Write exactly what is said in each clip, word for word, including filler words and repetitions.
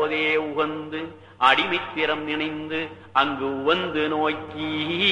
போதே உகந்து அடிமைத்திறம் நினைந்து அங்கு உவந்து நோக்கி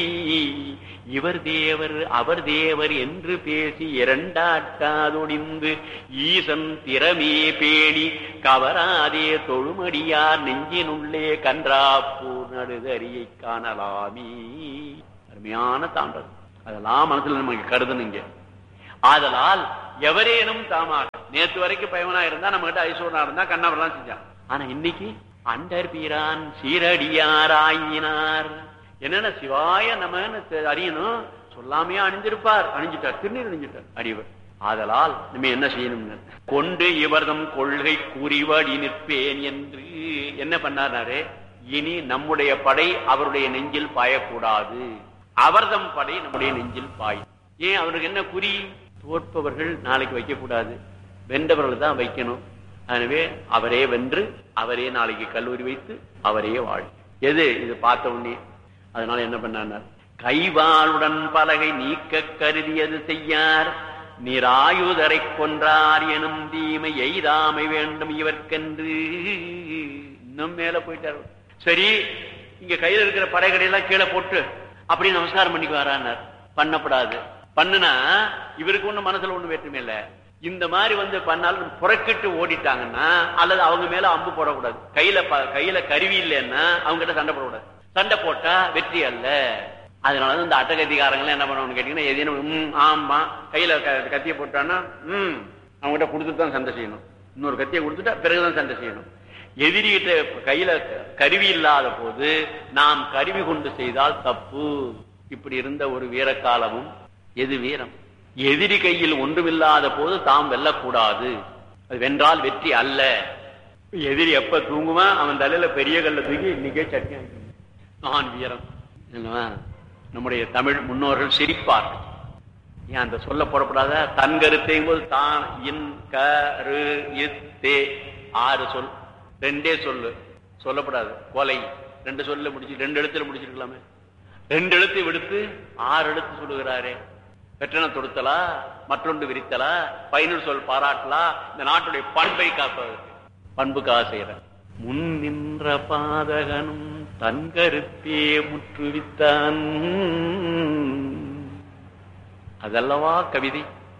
இவர் தேவர் அவர் தேவர் என்று பேசி இரண்டாட்டாதொடிந்து ஈசன் திறமே பேணி கவராதே தொழுமடியார் நெஞ்சினுள்ளே கன்றாப்பூர் நடுதறியை காணலாமே. அருமையான தாண்டல். அதெல்லாம் மனசுல நமக்கு கருதுனுங்க. ஆதலால் எவரேனும் தாமாக நேற்று வரைக்கும் பயவனா இருந்தா நம்ம கிட்ட ஐசோனா இருந்தா கண்ணாவெல்லாம் செஞ்சான். ஆனா இன்னைக்கு அண்டர் பீரான் சீரடியாராயினார். என்னன்னா சிவாய நம்ம அறியணும் சொல்லாமையா அணிஞ்சிருப்பார். அணிஞ்சிட்டார், திருநீர் அணிஞ்சிட்டார் அடிவர். ஆதலால் நம்ம என்ன செய்யணும்? கொண்டு இவர்தம் கொள்கை கூறிவாடி நிற்பேன் என்று என்ன பண்ணாரு? இனி நம்முடைய படை அவருடைய நெஞ்சில் பாயக்கூடாது, அவர்தம் படை நம்முடைய நெஞ்சில் பாய். ஏன்? அவருக்கு என்ன குறி? தோற்பவர்கள் நாளைக்கு வைக்க கூடாது, வென்றவர்கள் தான் வைக்கணும். எனவே அவரே வென்று அவரே நாளைக்கு கல்லூரி வைத்து அவரே வாழ். எது இது பார்த்த உடனே அதனால என்ன பண்ணார்? கைவாளுடன் பலகை நீக்க கருதியது செய்யார் நிராயுதரை கொன்றார் எனும் தீமை எய்தாமை வேண்டும் இவர்க்கென்று. இன்னும் மேல போயிட்டார். சரி, இங்க கையில இருக்கிற படைகளை எல்லாம் கீழே போட்டு அப்படி நமஸ்காரம் பண்ணிக்கு வரானார். பண்ணப்படாது. பண்ணுனா இவருக்கு ஒண்ணு மனசுல ஒண்ணு வேற்றுமே இல்ல. இந்த மாதிரி வந்து பண்ணாலும் புறக்கிட்டு ஓடிட்டாங்கன்னா அல்லது அவங்க மேல அம்பு போடக்கூடாது. கையில கையில கருவி இல்லைன்னா அவங்க கிட்ட சண்டை போடக்கூடாது. சண்டை போட்டா வெற்றி அல்ல. அதனால இந்த அட்டகத்திகாரங்களை என்ன பண்ணணும்னு கேட்டீங்கன்னா, எதையும் ஆமா கையில கத்தியை போட்டான்னா உம் அவங்ககிட்ட கொடுத்துட்டு தான் சண்டை செய்யணும். இன்னொரு கத்தியை கொடுத்துட்டா பிறகுதான் சண்டை செய்யணும். எதிரிகிட்ட கையில கருவி இல்லாத போது நாம் கருவி கொண்டு செய்தால் தப்பு. இப்படி இருந்த ஒரு வீர காலமும் எது வீரம்? எதிரி கையில் ஒன்றுமில்லாத போது தாம் வெல்லக்கூடாது. அது வென்றால் வெற்றி அல்ல. எதிரி எப்ப தூங்குமா அவன் தலையில பெரிய கல்ல தூக்கி இன்னைக்கே சட்னி நான் வீரம். நம்முடைய தமிழ் முன்னோர்கள் சிரிப்பார். ஏன் அந்த சொல்ல போடப்படாத? தன் கருத்தையும் போது தான் இன் கரு இத்தே ஆறு சொல், ரெண்டே சொல்லு சொல்லப்படாது. கொலை ரெண்டு சொல்ல முடிச்சு ரெண்டு எழுத்துல முடிச்சிருக்கலாமே. ரெண்டு எழுத்தை விடுத்து ஆறு எழுத்து சொல்லுகிறாரே. வெற்றன தொடுத்தலா, மற்றொன்று விரித்தலா, பயனுள் சொல் பாராட்டலா, இந்த நாட்டுடைய பண்பை காப்பதற்கு பண்புக்காக செய்யற. முன் நின்ற பாதகனும் தன் கருத்தே முற்றுவித்தான். அதல்லவா கவிதை.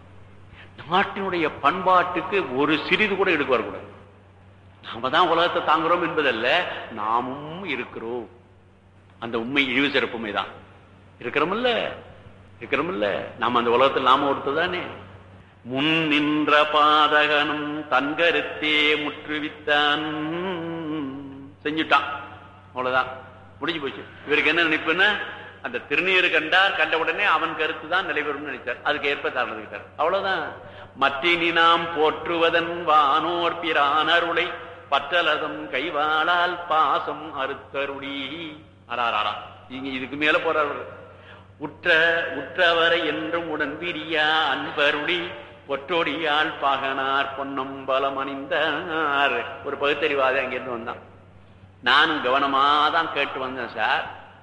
நாட்டினுடைய பண்பாட்டுக்கு ஒரு சிறிது கூட எடுக்க வரக்கூடாது. நாம தான் உலகத்தை தாங்குறோம் என்பதல்ல, நாமும் இருக்கிறோம். அந்த உண்மை இழிவு சிறப்புமை தான். இருக்கிறோம்ல இருக்கிறோம்ல நாம அந்த உலகத்தில் நாம ஒருத்ததானே. முன் நின்ற பாதகனும் தன் கருத்தே முற்றுவித்தான். செஞ்சுட்டான், அவ்வளவுதான், முடிஞ்சு போச்சு. இவருக்கு என்ன நினைப்புன்னா, அந்த திருநீர் கண்டார், கண்ட உடனே அவன் கருத்து தான் நிலைபெறும் நினைச்சார். அதுக்கு ஏற்ப தாழ்ந்துகிட்டார், அவ்வளவுதான். மற்றினி நாம் போற்றுவதன் வானோர் பிரான் அருளை பற்றலதம் கைவாளால் பாசம் அறுத்தருளி. அடாராடா, இங்க இதுக்கு மேல போறார். உற்ற உற்றவரை என்றும் உடன் விரியா அன்பருளி ஒற்றோடியால் பாகனார் பொன்னம்பலம் அணிந்தார். ஒரு பகுத்தறிவாதி அங்கிருந்து வந்தான். நானும் கவனமாதான் கேட்டு வந்தேன் சார்.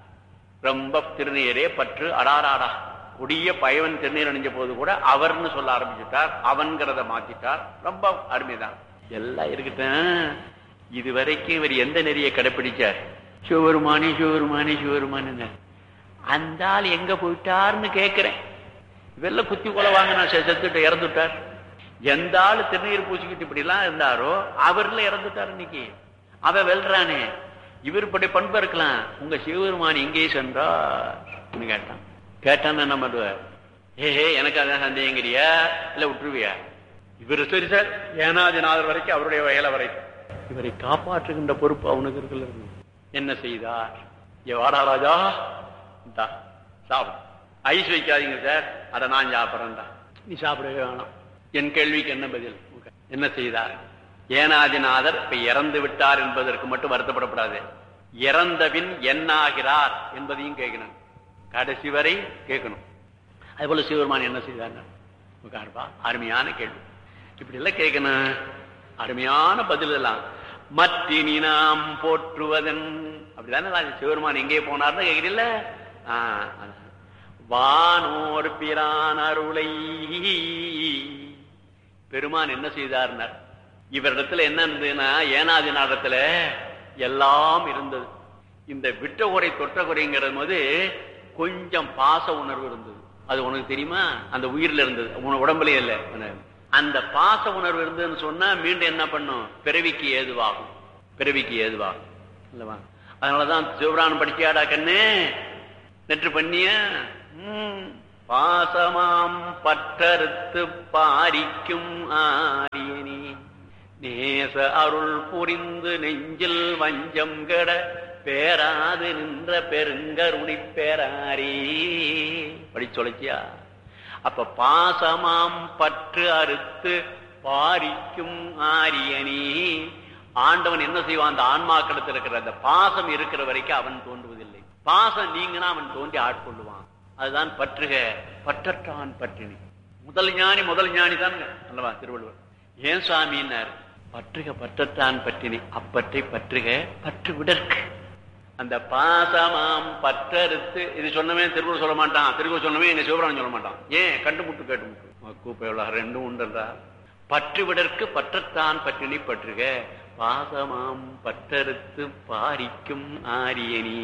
ரொம்ப திருநீரே பற்று. அடாராடா, கொடிய பயவன் திருநீர் அணிஞ்ச போது கூட அவர்னு சொல்ல ஆரம்பிச்சுட்டார், அவன்கிறத மாத்திட்டார். ரொம்ப அருமைதான். எல்லாம் இருக்கட்டும். இதுவரைக்கும் இவர் எந்த நெறியை கடைப்பிடிச்சார்? சிவருமானி சிவருமானி சிவருமானி. அந்த ஆள் எங்க போயிட்டார்னு கேட்கிறேன். இவெல்லாம் குத்தி கொலை வாங்கினா செத்துட்டு இறந்துட்டார். எந்த ஆள் திருநீர் பூசிக்கிட்டு இப்படி எல்லாம் இருந்தாரோ அவர்ல இறந்துட்டார். இன்னைக்கு அவன் வெல்றானே. இவர் இப்படி பண்பு இருக்கலாம். உங்க சிவபெருமான் எங்கே சென்றார் கேட்டான். கேட்டான்னு என்ன பண்ணுவார்? ஏஹே, எனக்கு அதான் சந்தேகங்கிறியா இல்ல விட்டுருவியா? இவர் சரி சார், ஏனாதிநாதர் வரைக்கும் அவருடைய வயல வரைக்கும் இவரை காப்பாற்றுகின்ற பொறுப்பு அவனுக்கு இருக்குல்ல. என்ன செய்தார்? வாடா ராஜா, சாப்பிடு. ஐஸ் வைக்காதீங்க சார். அட நான் சாப்பிட்றேன்டா, நீ சாப்பிடவே வேணாம். என் கேள்விக்கு என்ன பதில்? என்ன செய்தார்? ஏனாதிநாதர் இப்ப இறந்து விட்டார் என்பதற்கு மட்டும் வருத்தப்படப்படாது. இறந்தபின் என்னாகிறார் என்பதையும் கேட்கணும். கடைசி வரை கேட்கணும். அது போல சிவபெருமான் என்ன செய்தார்? அருமையான கேள்வி. இப்படி எல்லாம் கேட்கணும். அருமையான பதில் எல்லாம். மற்றினி நாம் போற்றுவதன் அப்படிதானே சிவபெருமான் எங்கே போனார்னு கேட்கிறீல்ல. வானோர் பிரான் அருளை பெருமான் என்ன செய்தார்னர்? இவரிடத்துல என்ன இருந்ததுன்னா ஏனாதி நாடத்துல எல்லாம் இருந்தது. இந்த விட்ட குறை தொட்ட குறைங்கிற போது கொஞ்சம் பாச உணர்வு இருந்தது. அது உனக்கு தெரியுமா? அந்த உயிர்ல இருந்தது, உனக்கு உடம்புலயே இல்ல. அந்த பாச உணர்வு இருந்ததுன்னு சொன்னா மீண்டும் என்ன பண்ணும்? பிறவிக்கு ஏதுவாகும், பிறவிக்கு ஏதுவாகும் இல்லவா? அதனாலதான் சிவபுராணம் படிக்காடா கண்ணு நெற்று பண்ணிய பாசமாம் பற்றறுத்து பாரிக்கும் ஆரியனி நேச அருள் புரிந்து நெஞ்சில் வஞ்சம் கெட பேராது நின்ற பெருங்கருணி பேராரி படி சொல்லிச்சியா? அப்ப பாசமாம் பற்று அறுத்து பாரிக்கும் ஆரியனி, ஆண்டவன் என்ன செய்வான்? அந்த ஆன்மாக்களத்தில் இருக்கிற அந்த பாசம் இருக்கிற வரைக்கும் அவன் தோன்றுவதில்லை. பாசம் நீங்கன்னா அவன் தோன்றி ஆட்கொள்ளுவான். அதுதான் பற்றுக பற்றற்றான் பற்றினி. முதல் ஞானி முதல் ஞானி தானுங்க அல்லவா திருவள்ளுவர். ஏன் சுவாமின்னார்? பற்றுக பற்றற்றான் பற்றினி, அப்பற்றை பற்றுக பற்று விடற்கு. அந்த பாசமாம் பற்றறுத்து இது சொன்னவே திருவள்ளுவர் சொல்ல மாட்டான், திருவள்ளுவர் சொன்னவே எங்க சிவபுராணம் சொல்ல மாட்டான். ஏன்? கண்டுமுட்டு கேட்டு முட்டு கூப்பை ரெண்டும் உண்டா. பற்று விடற்கு பற்றத்தான் பற்றினி பற்றுக பாசமாம் பற்றறுத்து பாரிக்கும் ஆரியனி.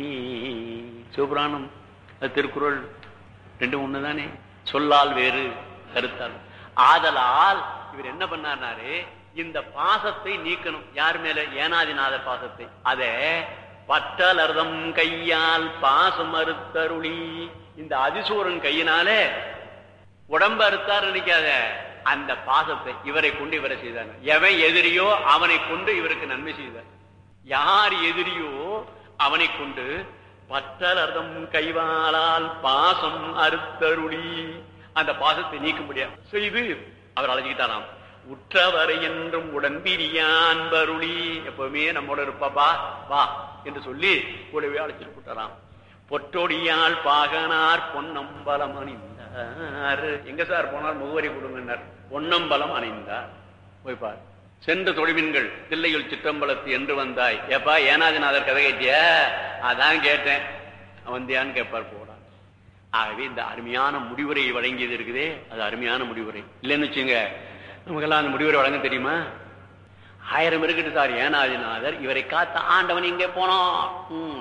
சிவபுராணம் அது திருக்குறள் ரெண்டும் ஒண்ணுதானே, சொல்லால் வேறு கருத்தால். ஆதலால் இவர் என்ன பண்ணாரு? இந்த பாசத்தை நீக்கணும். யார் மேல? ஏனாதிநாதர் பாசத்தை. அத பற்றலர்தம் கையால் பாசம் அறுத்தருளி, இந்த அதிசூரன் கையினாலே உடம்பு அறுத்தார் நினைக்காத, அந்த பாசத்தை இவரை கொண்டு இவரை செய்தார். எவன் எதிரியோ அவனை கொண்டு இவருக்கு நன்மை செய்தார். யார் எதிரியோ அவனை கொண்டு பற்றலர்தம் கைவாளால் பாசம் அறுத்தருளி, அந்த பாசத்தை நீக்க முடியாது செய்து அவர் அழைச்சிக்கிட்டாராம். உற்றவரை என்றும் உடன்பிரியான் பருளி, எப்பவுமே நம்மோட இருப்பாப்பா வா என்று சொல்லி கூடவே அழைச்சிட்டு போட்டாராம். பொற்றொடியால் பாகனார் பொன்னம்பலம் அணிந்தார். எங்க சார் போனார்? முகவரி கொடுங்கன்னார். பொன்னம்பலம் அணிந்தார். போய்பார். சென்ற தொழில்மீன்கள் தில்லையுள் சிற்றம்பலத்து என்று வந்தாய். ஏப்பா ஏனாதிநாதர் கதை கேட்டிய? அதான் கேட்டேன். வந்தியான்னு கேட்பார். போடான். ஆகவே இந்த அருமையான முடிவுரை வழங்கியது இருக்குதே, அது அருமையான முடிவுரை. இல்லைன்னு வச்சுங்க, நமக்கெல்லாம் அந்த முடிவுரை வழங்க தெரியுமா? ஆயிரம் இருக்கட்டு சார் ஏனாதிநாதர், இவரை காத்த ஆண்டவன் இங்கே போனோம்.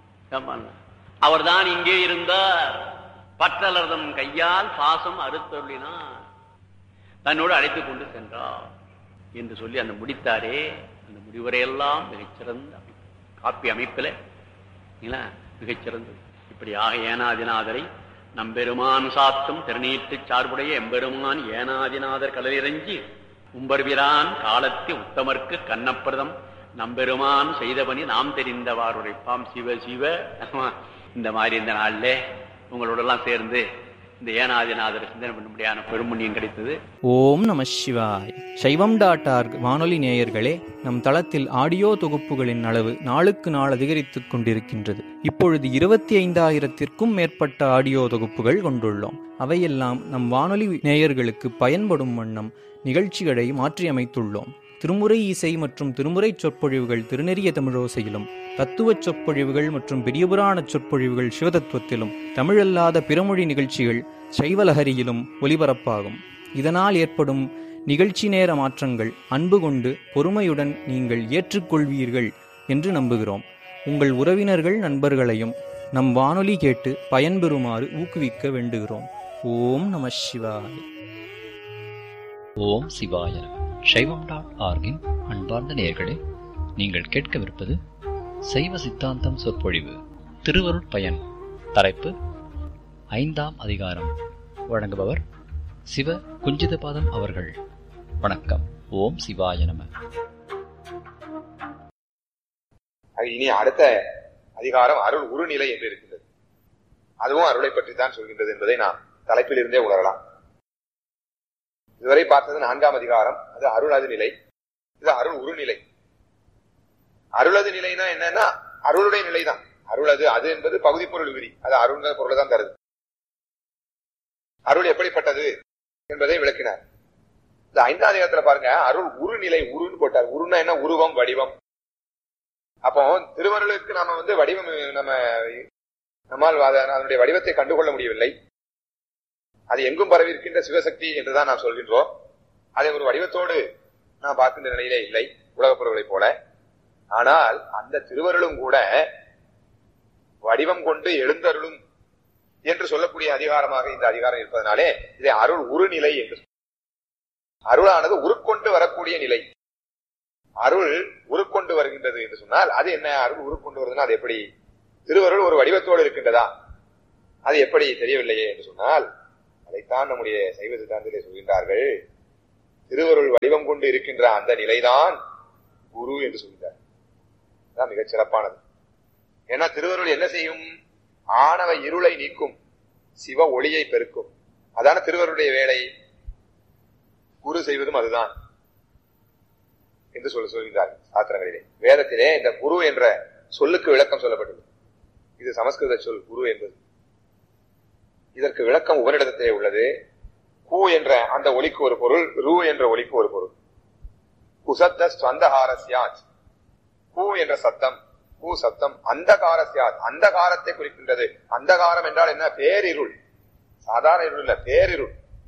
அவர் தான் இங்கே இருந்தார். பற்றலர்தம் கையால் பாசம் அறுத்தருளினார், தன்னோடு அழைத்துக் கொண்டு சென்றார் என்று சொல்லி அந்த முடித்தாரே. அந்த முடிவுரையெல்லாம் மிகச்சிறந்த காப்பி அமைப்பில் மிகச்சிறந்தது. இப்படியாக ஏனாதிநாதரை நம்பெருமான் சாத்தும் திருநீட்டு சார்புடைய எம்பெருமான் ஏனாதிநாதர் கடலிறஞ்சி உம்பர்விரான் காலத்தி உத்தமர்க்கு கண்ணப்பிரதம் நம்பெருமான் செய்தபணி நாம் தெரிந்தவாறு உரைப்பாம். சிவ சிவ. இந்த மாதிரி இந்த நாள்ல உங்களோட எல்லாம் சேர்ந்து இந்த ஏனாதிநாதர் சிந்தனை பண்ணும்படியான பெருமுண்ணியம் கிடைத்தது. ஓம் நம சிவாய். சைவம் டாட் ஆர்க் வானொலி நேயர்களே, நம் தளத்தில் ஆடியோ தொகுப்புகளின் அளவு நாளுக்கு நாள் அதிகரித்துக் கொண்டிருக்கின்றது. இப்பொழுது இருபத்தி ஐந்தாயிரத்திற்கும் மேற்பட்ட ஆடியோ தொகுப்புகள் கொண்டுள்ளோம். அவையெல்லாம் நம் வானொலி நேயர்களுக்கு பயன்படும் வண்ணம் நிகழ்ச்சிகளை மாற்றியமைத்துள்ளோம். திருமுறை இசை மற்றும் திருமுறை சொற்பொழிவுகள் திருநெறிய தமிழோசையிலும், தத்துவச் சொற்பொழிவுகள் மற்றும் பெரியபுராண சொற்பொழிவுகள் சிவதத்துவத்திலும், தமிழல்லாத பிறமொழி நிகழ்ச்சிகள் சைவலஹரியிலும் ஒலிபரப்பாகும். இதனால் ஏற்படும் நிகழ்ச்சி நேர மாற்றங்கள் அன்பு கொண்டு பொறுமையுடன் நீங்கள் ஏற்றுக்கொள்வீர்கள் என்று நம்புகிறோம். உங்கள் உறவினர்கள் நண்பர்களையும் நம் வானொலி கேட்டு பயன்பெறுமாறு ஊக்குவிக்க வேண்டுகிறோம். ஓம் நம சிவாய். ஓம் சிவாய. சைவம் டாட் ஆர்கின் அன்பார்ந்த நேயர்களே, நீங்கள் கேட்கவிருப்பது சைவ சித்தாந்தம் சொற்பொழிவு திருவருட் பயன். தலைப்பு ஐந்தாம் அதிகாரம். வழங்குபவர் சிவ குஞ்சிதபாதம் அவர்கள். வணக்கம். ஓம் சிவாய நம. இனி அடுத்த அதிகாரம் அருள் உருநிலை என்று இருக்கின்றது. அதுவும் அருளை பற்றி தான் சொல்கின்றது என்பதை நாம் தலைப்பில் இருந்தே உணரலாம். இதுவரை பார்த்தது நான்காம் அதிகாரம், அது அருளது நிலை. இது அருள் உருநிலை. அருளது நிலைனா என்னன்னா அருளுடைய நிலைதான். அருளது அது என்பது பகுதி பொருள் விதி, அது அருள்ங்கிற பொருளை தான் தருது. அருள் எப்படிப்பட்டது என்பதை விளக்கினார். இந்த ஐந்தாம் அதிகாரத்துல பாருங்க, அருள் உருநிலை. உருன்னு போட்டார். உருன்னா என்ன? உருவம், வடிவம். அப்போ திருவருளுக்கு நாம வந்து வடிவம் நம்ம நம்மால் அதனுடைய வடிவத்தை கண்டுகொள்ள முடியவில்லை. அது எங்கும் பரவி இருக்கின்ற சிவசக்தி என்றுதான் நாம் சொல்கின்றோம். அதை ஒரு வடிவத்தோடு நான் பார்க்கின்ற நிலையிலே இல்லை உலகப் பொருள்களைப் போல. ஆனால் அந்த திருவருளும் கூட வடிவம் கொண்டு எழுந்தருளும் என்று சொல்லக்கூடிய அதிகாரமாக இந்த அதிகாரம் இருப்பதனாலே இதை அருள் உருநிலை என்று. அருளானது உருக்கொண்டு வரக்கூடிய நிலை. அருள் உருக்கொண்டு வருகின்றது என்று சொன்னால் அது என்ன? அருள் உருக்கொண்டு வருதுன்னா அது எப்படி? திருவருள் ஒரு வடிவத்தோடு இருக்கின்றதா? அது எப்படி தெரியவில்லையே என்று சொன்னால் அதைத்தான் நம்முடைய சைவ சித்தாந்தத்திலே சொல்கின்றார்கள். திருவருள் வடிவம் கொண்டு இருக்கின்ற அந்த நிலைதான் குரு என்று சொல்கிறார். அதான் மிகச் சிறப்பானது. ஏன்னா திருவருள் என்ன செய்யும்? ஆணவ இருளை நீக்கும், சிவ ஒளியை பெருக்கும். அதான திருவருடைய வேலை. குரு செய்வதும் அதுதான் என்று சொல்ல சொல்கிறார்கள் சாஸ்திரங்களிலே. வேதத்திலே இந்த குரு என்ற சொல்லுக்கு விளக்கம் சொல்லப்பட்டது. இது சமஸ்கிருத சொல் குரு என்பது. இதற்கு விளக்கம் உபனிடத்திலே உள்ளது. கு என்ற அந்த ஒலிக்கு ஒரு பொருள், ரு என்ற ஒலிக்கு ஒரு பொருள். குசத்த ஸ்வந்தகாரஸ்யாத், கு என்ற சத்தம், கு சத்தம், அந்தகாரஸ்யாத், அந்தகாரத்தை குறிக்கின்றது. அந்தகாரம் என்றால் என்ன? பேரிருள். சாதாரண இருள் இல்ல, பேரிருள்.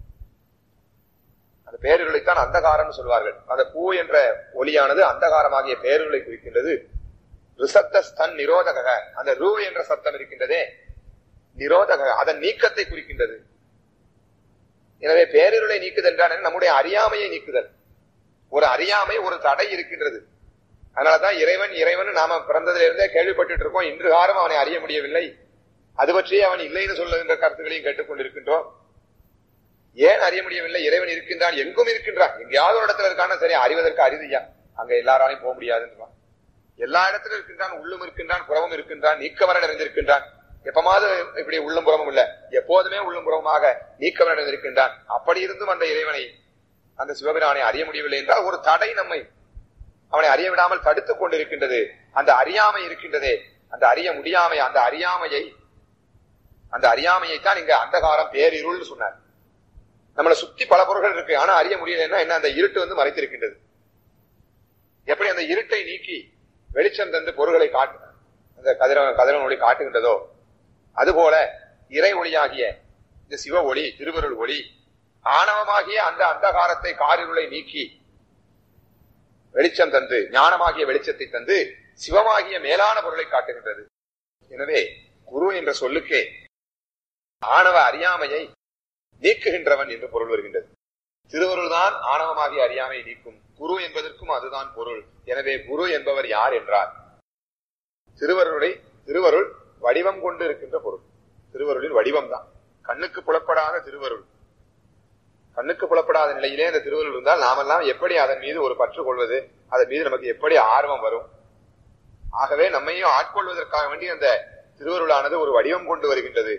அந்த பேரிருளைத்தான் அந்தகாரம் சொல்வார்கள். அந்த பூ என்ற ஒலியானது அந்தகாரமாகிய பேரிருளை குறிக்கின்றது. ரிசத்த ஸ்தன் நிரோதக, அந்த ரூ என்ற சத்தம் இருக்கின்றதே நிரோதக, அதன் நீக்கத்தை குறிக்கின்றது. எனவே பேரிருளை நீக்குதல் என்றால் நம்முடைய அறியாமையை நீக்குதல். ஒரு அறியாமை, ஒரு தடை இருக்கின்றது. அதனாலதான் இறைவன் இறைவன் நாம பிறந்ததிலிருந்தே கேள்விப்பட்டு இருக்கோம். இன்று காலம் அவனை அறிய முடியவில்லை. அது பற்றியே அவன் இல்லைன்னு சொல்லுகின்ற கருத்துக்களையும் கேட்டுக்கொண்டிருக்கின்றோம். ஏன் அறிய முடியவில்லை? இறைவன் இருக்கின்றான், எங்கும் இருக்கின்றான். எங்கேயாவது ஒரு இடத்துல இருக்கான சரி, அறிவதற்கு அரிதியா, அங்க எல்லாராலையும் போக முடியாதுன்றான். எல்லா இடத்திலும் இருக்கின்றான், உள்ளும் இருக்கின்றான், புறமும் இருக்கின்றான், நீக்கமர நிறைந்திருக்கின்றான். எப்பமாவது இப்படி உள்ளும் புறமும் இல்ல, எப்போதுமே உள்ளும் புறமாக நீக்கமர நிறைந்திருக்கின்றான். அப்படி இருந்தும் அந்த இறைவனை, அந்த சிவபிரானை அறிய முடியவில்லை என்றால் ஒரு தடை நம்மை அவனை அறிய விடாமல் தடுத்துக் கொண்டிருக்கின்றது. அந்த அறியாமை இருக்கின்றதே, அந்த அறிய முடியாமை, அந்த அறியாமையை அந்த அறியாமையைத்தான் இங்க அந்தகாரம் பேரிருள் சொன்னார். நம்மளை சுத்தி பல பொருள்கள் இருக்கு, ஆனா அறிய முடியலன்னா என்ன? அந்த இருட்டு வந்து மறைத்திருக்கின்றது. எப்படி அந்த இருட்டை நீக்கி வெளிச்சம் தந்து பொருள்களை காட்டு அந்த கதிர கதிரவன் ஒளி காட்டுகின்றதோ அதுபோல இறை ஒளியாகிய இந்த சிவ ஒளி, திருவருள் ஒளி ஆணவமாகிய அந்த அந்தகாரத்தை, காரிருளை நீக்கி வெளிச்சம் தந்து, ஞானமாகிய வெளிச்சத்தை தந்து சிவமாகிய மேலான பொருளை காட்டுகின்றது. எனவே குரு என்ற சொல்லுக்கே ஆணவ அறியாமையை நீக்குகின்றவன் என்று பொருள் வருகின்றது. திருவருள் தான் ஆணவமாகிய அறியாமையை நீக்கும். குரு என்பதற்கும் அதுதான் பொருள். எனவே குரு என்பவர் யார் என்றார், திருவருளை திருவருள் வடிவம் கொண்டு இருக்கின்ற பொருள். திருவருளின் வடிவம் தான் கண்ணுக்கு புலப்படாத திருவருள். கண்ணுக்கு புலப்படாத நிலையிலே அந்த திருவருள் இருந்தால் நாமெல்லாம் எப்படி அதன் மீது ஒரு பற்று கொள்வது? அதன் மீது நமக்கு எப்படி ஆர்வம் வரும்? ஆகவே நம்மையும் ஆட்கொள்வதற்காக வேண்டி அந்த திருவருளானது ஒரு வடிவம் கொண்டு வருகின்றது.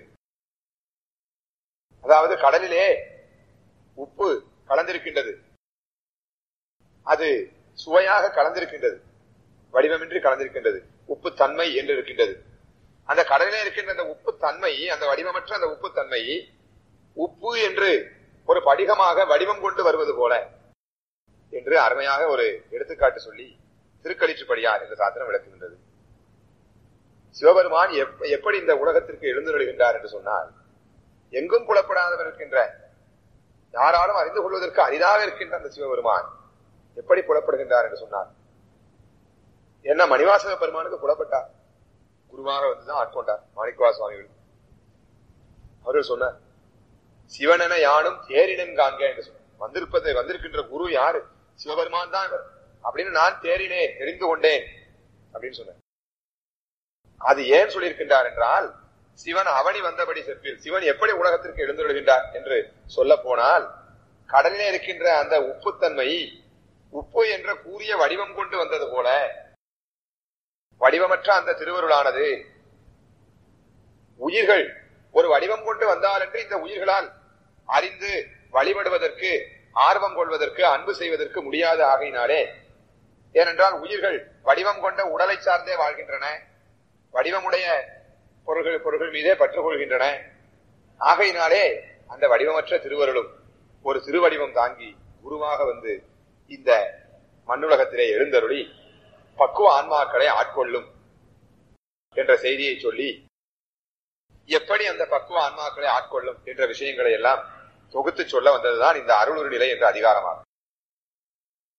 அதாவது கடலிலே உப்பு கலந்திருக்கின்றது, அது சுவையாக கலந்திருக்கின்றது, வடிவமின்றி கலந்திருக்கின்றது, உப்பு தன்மை என்று இருக்கின்றது. அந்த கடலிலே இருக்கின்ற அந்த உப்பு தன்மை, அந்த வடிவமற்ற அந்த உப்பு தன்மை உப்பு என்று ஒரு படிகமாக வடிவம் கொண்டு வருவது போல என்று அருமையாக ஒரு எடுத்துக்காட்டு சொல்லி திருக்களிற்றுப்படியார் என்ற சாத்திரம் விளக்குகின்றது. சிவபெருமான் எப்படி இந்த உலகத்திற்கு எழுந்தருளுகின்றார் என்று சொன்னால், எங்கும் புலப்படாதவர் இருக்கின்ற, யாராலும் அறிந்து கொள்வதற்கு அரிதாக இருக்கின்ற அந்த சிவபெருமான் எப்படி புலப்படுகின்றார் என்று சொன்னார். என்ன மணிவாசக பெருமானுக்கு புலப்பட்டார், குருவாக வந்துதான் ஆட்கொண்டார் மாணிக்கவா சுவாமிகள். அவர்கள் சொன்னார், சிவனென யானும் தேரினன் காண்க என்று சொன்னார். வந்திருப்பது வந்திருக்கின்ற குரு யாரு? சிவபெருமான் தான் அப்படின்னு நான் தேறினேன், தெரிந்து கொண்டேன் அப்படின்னு சொன்னார். அது ஏன் சொல்லியிருக்கின்றார் என்றால், சிவன் அவனி வந்தபடி செப்பில், சிவன் எப்படி உலகத்திற்கு எழுந்துள்ளார் என்று சொல்ல போனால், கடலிலே இருக்கின்ற அந்த உப்புத்தன்மை உப்பு என்ற கூறிய வடிவம் கொண்டு வந்தது போல வடிவமற்ற அந்த திருவருளானது உயிர்கள் ஒரு வடிவம் கொண்டு வந்தால் என்று இந்த உயிர்களால் அறிந்து வழிபடுவதற்கு, ஆர்வம் கொள்வதற்கு, அன்பு செய்வதற்கு முடியாத ஆகையினாலே, ஏனென்றால் உயிர்கள் வடிவம் கொண்ட உடலை சார்ந்தே வாழ்கின்றன, வடிவமுடைய பொருள்கள் பொருள்கள் மீதே பற்றுக் கொள்கின்றன. ஆகையினாலே அந்த வடிவமற்ற திருவருளும் ஒரு திருவடிவம் தாங்கி குருவாக வந்து இந்த மண்ணுலகத்திலே எழுந்தருளி பக்குவ ஆன்மாக்களை ஆட்கொள்ளும் என்ற செய்தியை சொல்லி, எப்படி அந்த பக்குவ ஆன்மாக்களை ஆட்கொள்ளும் என்ற விஷயங்களை எல்லாம் தொகுத்து சொல்ல வந்ததுதான் இந்த அருளுரு நிலை என்ற அதிகாரமாகும்.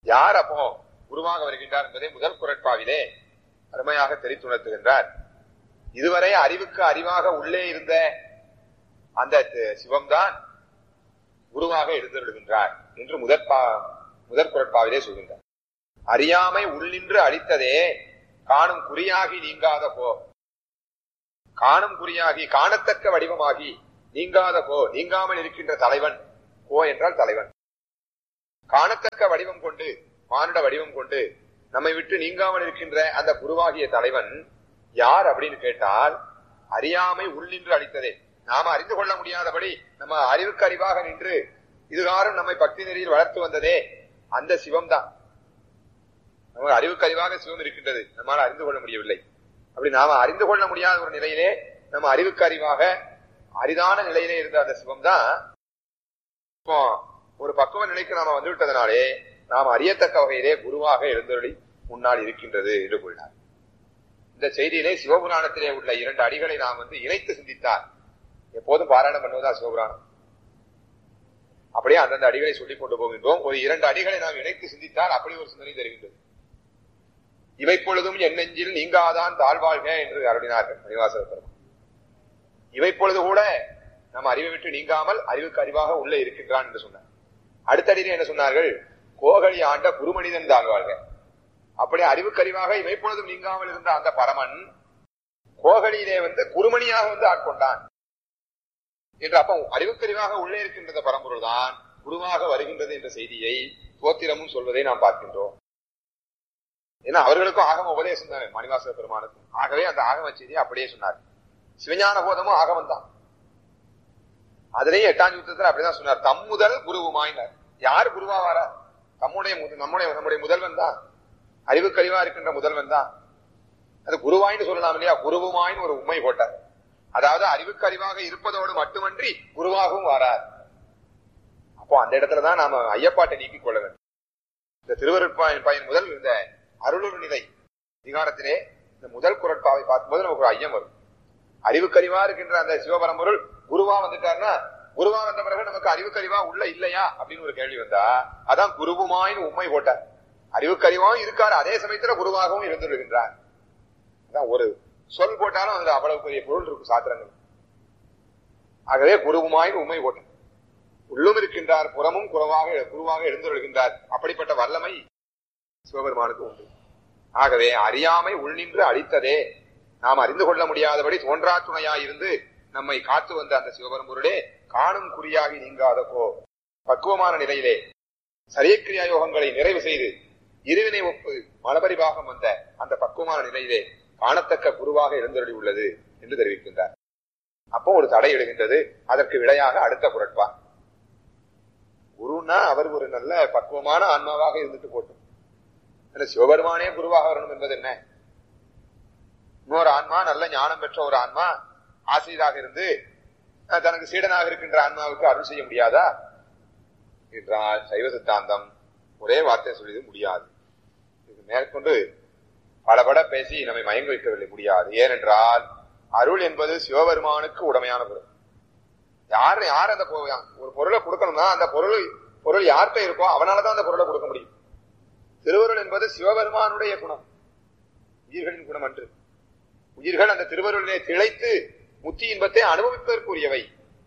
யார் அப்போ குருவாக வருகின்றார் என்பதை முதல் குறட்பாவிலே அருமையாக தெரித்துணர்த்துகின்றார். இதுவரை அறிவுக்கு அறிவாக உள்ளே இருந்த அந்த சிவம்தான் குருவாக எழுந்தருளுகின்றார் என்று முதற் முதற் குறட்பாவிலே சொல்கின்றார். அறியாமை உள்ளின்று அளித்ததே காணும் குறியாகி நீங்காத போ. காணும் குறியாகி காணத்தக்க வடிவமாகி நீங்காத போ. நீங்காமல் இருக்கின்ற தலைவன். கோ என்றால் தலைவன். காணத்தக்க வடிவம் கொண்டு மானுட வடிவம் கொண்டு நம்மை விட்டு நீங்காமல் இருக்கின்ற அந்த குருவாகிய தலைவன் யார் அப்படின்னு கேட்டால், அறியாமை உள்ளின்று அளித்ததே, நாம அறிந்து கொள்ள முடியாதபடி நம்ம அறிவுக்கு அறிவாக நின்று இதுகாரும் நம்மை பக்தி நெறியில் வளர்த்து வந்ததே அந்த சிவம் தான். நம்ம அறிவுக்கு அறிவாக சிவம் இருக்கின்றது, நம்மால் அறிந்து கொள்ள முடியவில்லை. அப்படி நாம அறிந்து கொள்ள முடியாத ஒரு நிலையிலே நம்ம அறிவுக்கு அறிவாக அரிதான நிலையிலே இருந்த அந்த சிவம் தான் இப்போ ஒரு பக்குவ நிலைக்கு நாம வந்துவிட்டதனாலே நாம் அறியத்தக்க வகையிலே குருவாக எழுந்தருளி முன்னால் இருக்கின்றது என்று கூறினார். இந்த செய்தியிலே சிவபுராணத்திலே உள்ள இரண்டு அடிகளை நாம் வந்து இணைத்து சிந்தித்தார். எப்போதும் பாராயணம் பண்ணுவதா சிவபுராணம். அப்படியே அந்தந்த அடிகளை சொல்லிக் கொண்டு போகின்றோம். ஒரு இரண்டு அடிகளை நாம் இணைத்து சிந்தித்தால் அப்படி ஒரு சிந்தனை தருகின்றது. இவை பொழுதும் என் நெஞ்சில் நீங்காதான் தாழ்வாழ்க என்று அருளினார்கள் மணிவாசக பெருமான். இவை பொழுது கூட நம்ம அறிவை விட்டு நீங்காமல் அறிவுக்கு அறிவாக உள்ளே இருக்கின்றான் என்று சொன்னார். அடுத்த அடியில் என்ன சொன்னார்கள்? கோகலி ஆண்ட குருமனிதன் தாழ்வாழ்க. அப்படி அறிவுக்கு அறிவாக இவை பொழுதும் நீங்காமல் இருந்த அந்த பரமன் கோகலியிலே வந்து குருமணியாக வந்து ஆட்கொண்டான் என்று. அப்ப அறிவுக்கறிவாக உள்ளே இருக்கின்ற பரம்பொருள் தான் குருவாக வருகின்றது என்ற செய்தியை தோத்திரமும் சொல்வதை நாம் பார்க்கின்றோம். ஏன்னா அவர்களுக்கும் ஆகம உபதேசம் தானே மணிவாசக பெருமானுக்கும். ஆகவே அந்த ஆகம செய்தியை அப்படியே சொன்னார். சிவஞான போதமும் ஆகமம் தான். அதிலேயே எட்டாம் யுத்தத்தில் அப்படிதான் சொன்னார். தம் முதல் குருவுமாயினார். யார் குருவா வாரா? தம்முடைய நம்முடைய நம்முடைய முதல்வன் தான். அறிவுக்கறிவா இருக்கின்ற முதல்வன் தான். அது குருவாயின்னு சொல்லலாம் இல்லையா? குருவுமாயின்னு ஒரு உண்மை போட்டார். அதாவது அறிவுக்கு அறிவாக இருப்பதோடு மட்டுமன்றி குருவாகவும் வாரார். அப்போ அந்த இடத்துலதான் நாம ஐயப்பாட்டை நீக்கிக் கொள்ள வேண்டும். இந்த திருவருட்பாயின் பயன் முதல் இந்த அருளுரு நிலை அதிகாரத்திலே இந்த முதல் குறட்பாவை பார்க்கும்போது நமக்கு ஒரு ஐயம் வரும். அறிவுக்கறிவா இருக்கின்ற அந்த சிவபரம்பொருள் குருவா வந்துட்டார்னா, குருவா வந்த பிறகு நமக்கு அறிவுக்கறிவா உள்ள இல்லையா அப்படின்னு ஒரு கேள்வி வந்தா, அதான் குருவுமாயின்னு உண்மை போட்டார். அறிவுக்கறிவாவும் இருக்காரு, அதே சமயத்துல குருவாகவும் இருந்துள்ளுகின்றார். அதான் ஒரு சொல் போட்டாலும் அதுல அவ்வளவு பெரிய பொருள் இருக்கும் சாத்திரங்கள். ஆகவே குருவுமாயின்னு உண்மை போட்டார். உள்ளும் இருக்கின்றார், புறமும் குருவாக குருவாக எழுந்துள்ளுகின்றார். அப்படிப்பட்ட வல்லமை சிவபெருமானுக்கு உண்டு. ஆகவே அறியாமை உள்நின்று அளித்ததே, நாம் அறிந்து கொள்ள முடியாதபடி தோன்றா துணையாயிருந்து நம்மை காத்து வந்த அந்த சிவபெரும்பொருளே காணும் குறியாகி நீங்காத போ. பக்குவமான நிலையிலே சரியக்கிரியா யோகங்களை நிறைவு செய்து இருவினை ஒப்பு மலபரிபாகம் வந்த அந்த பக்குவமான நிலையிலே காணத்தக்க குருவாக எழுந்தருளி உள்ளது என்று தெரிவிக்கின்றார். அப்போ ஒரு தடை எழுகின்றது. அதற்கு விடையாக அடுத்த குறட்பா. குருன்னா அவர் ஒரு நல்ல பக்குவமான ஆன்மாவாக இருந்துட்டு போட்டோம். சிவபெருமானே குருவாக வரணும் என்பது என்ன? இன்னொரு ஆன்மா நல்ல ஞானம் பெற்ற ஒரு ஆன்மா ஆசிரியராக இருந்து தனக்கு சீடனாக இருக்கின்ற ஆன்மாவுக்கு அருள் செய்ய முடியாதா என்றால் சைவ சித்தாந்தம் ஒரே வார்த்தை சொல்லியது முடியாது. இது மேற்கொண்டு பலபட பேசி நம்மை மயங்க வைக்கவில்லை, முடியாது. ஏனென்றால் அருள் என்பது சிவபெருமானுக்கு உடமையான பொருள். யார் யார் அந்த ஒரு பொருளை கொடுக்கணும்னா அந்த பொருள் பொருள் யார்கிட்ட இருக்கோ அவனாலதான் அந்த பொருளை கொடுக்க முடியும். திருவருள் என்பது சிவபெருமானுடைய குணம், உயிர்களின் குணம் அன்று. உயிர்கள் அந்த திருவருளிலே திளைத்து முத்தி இன்பத்தை அனுபவிப்பதற்குரியவை.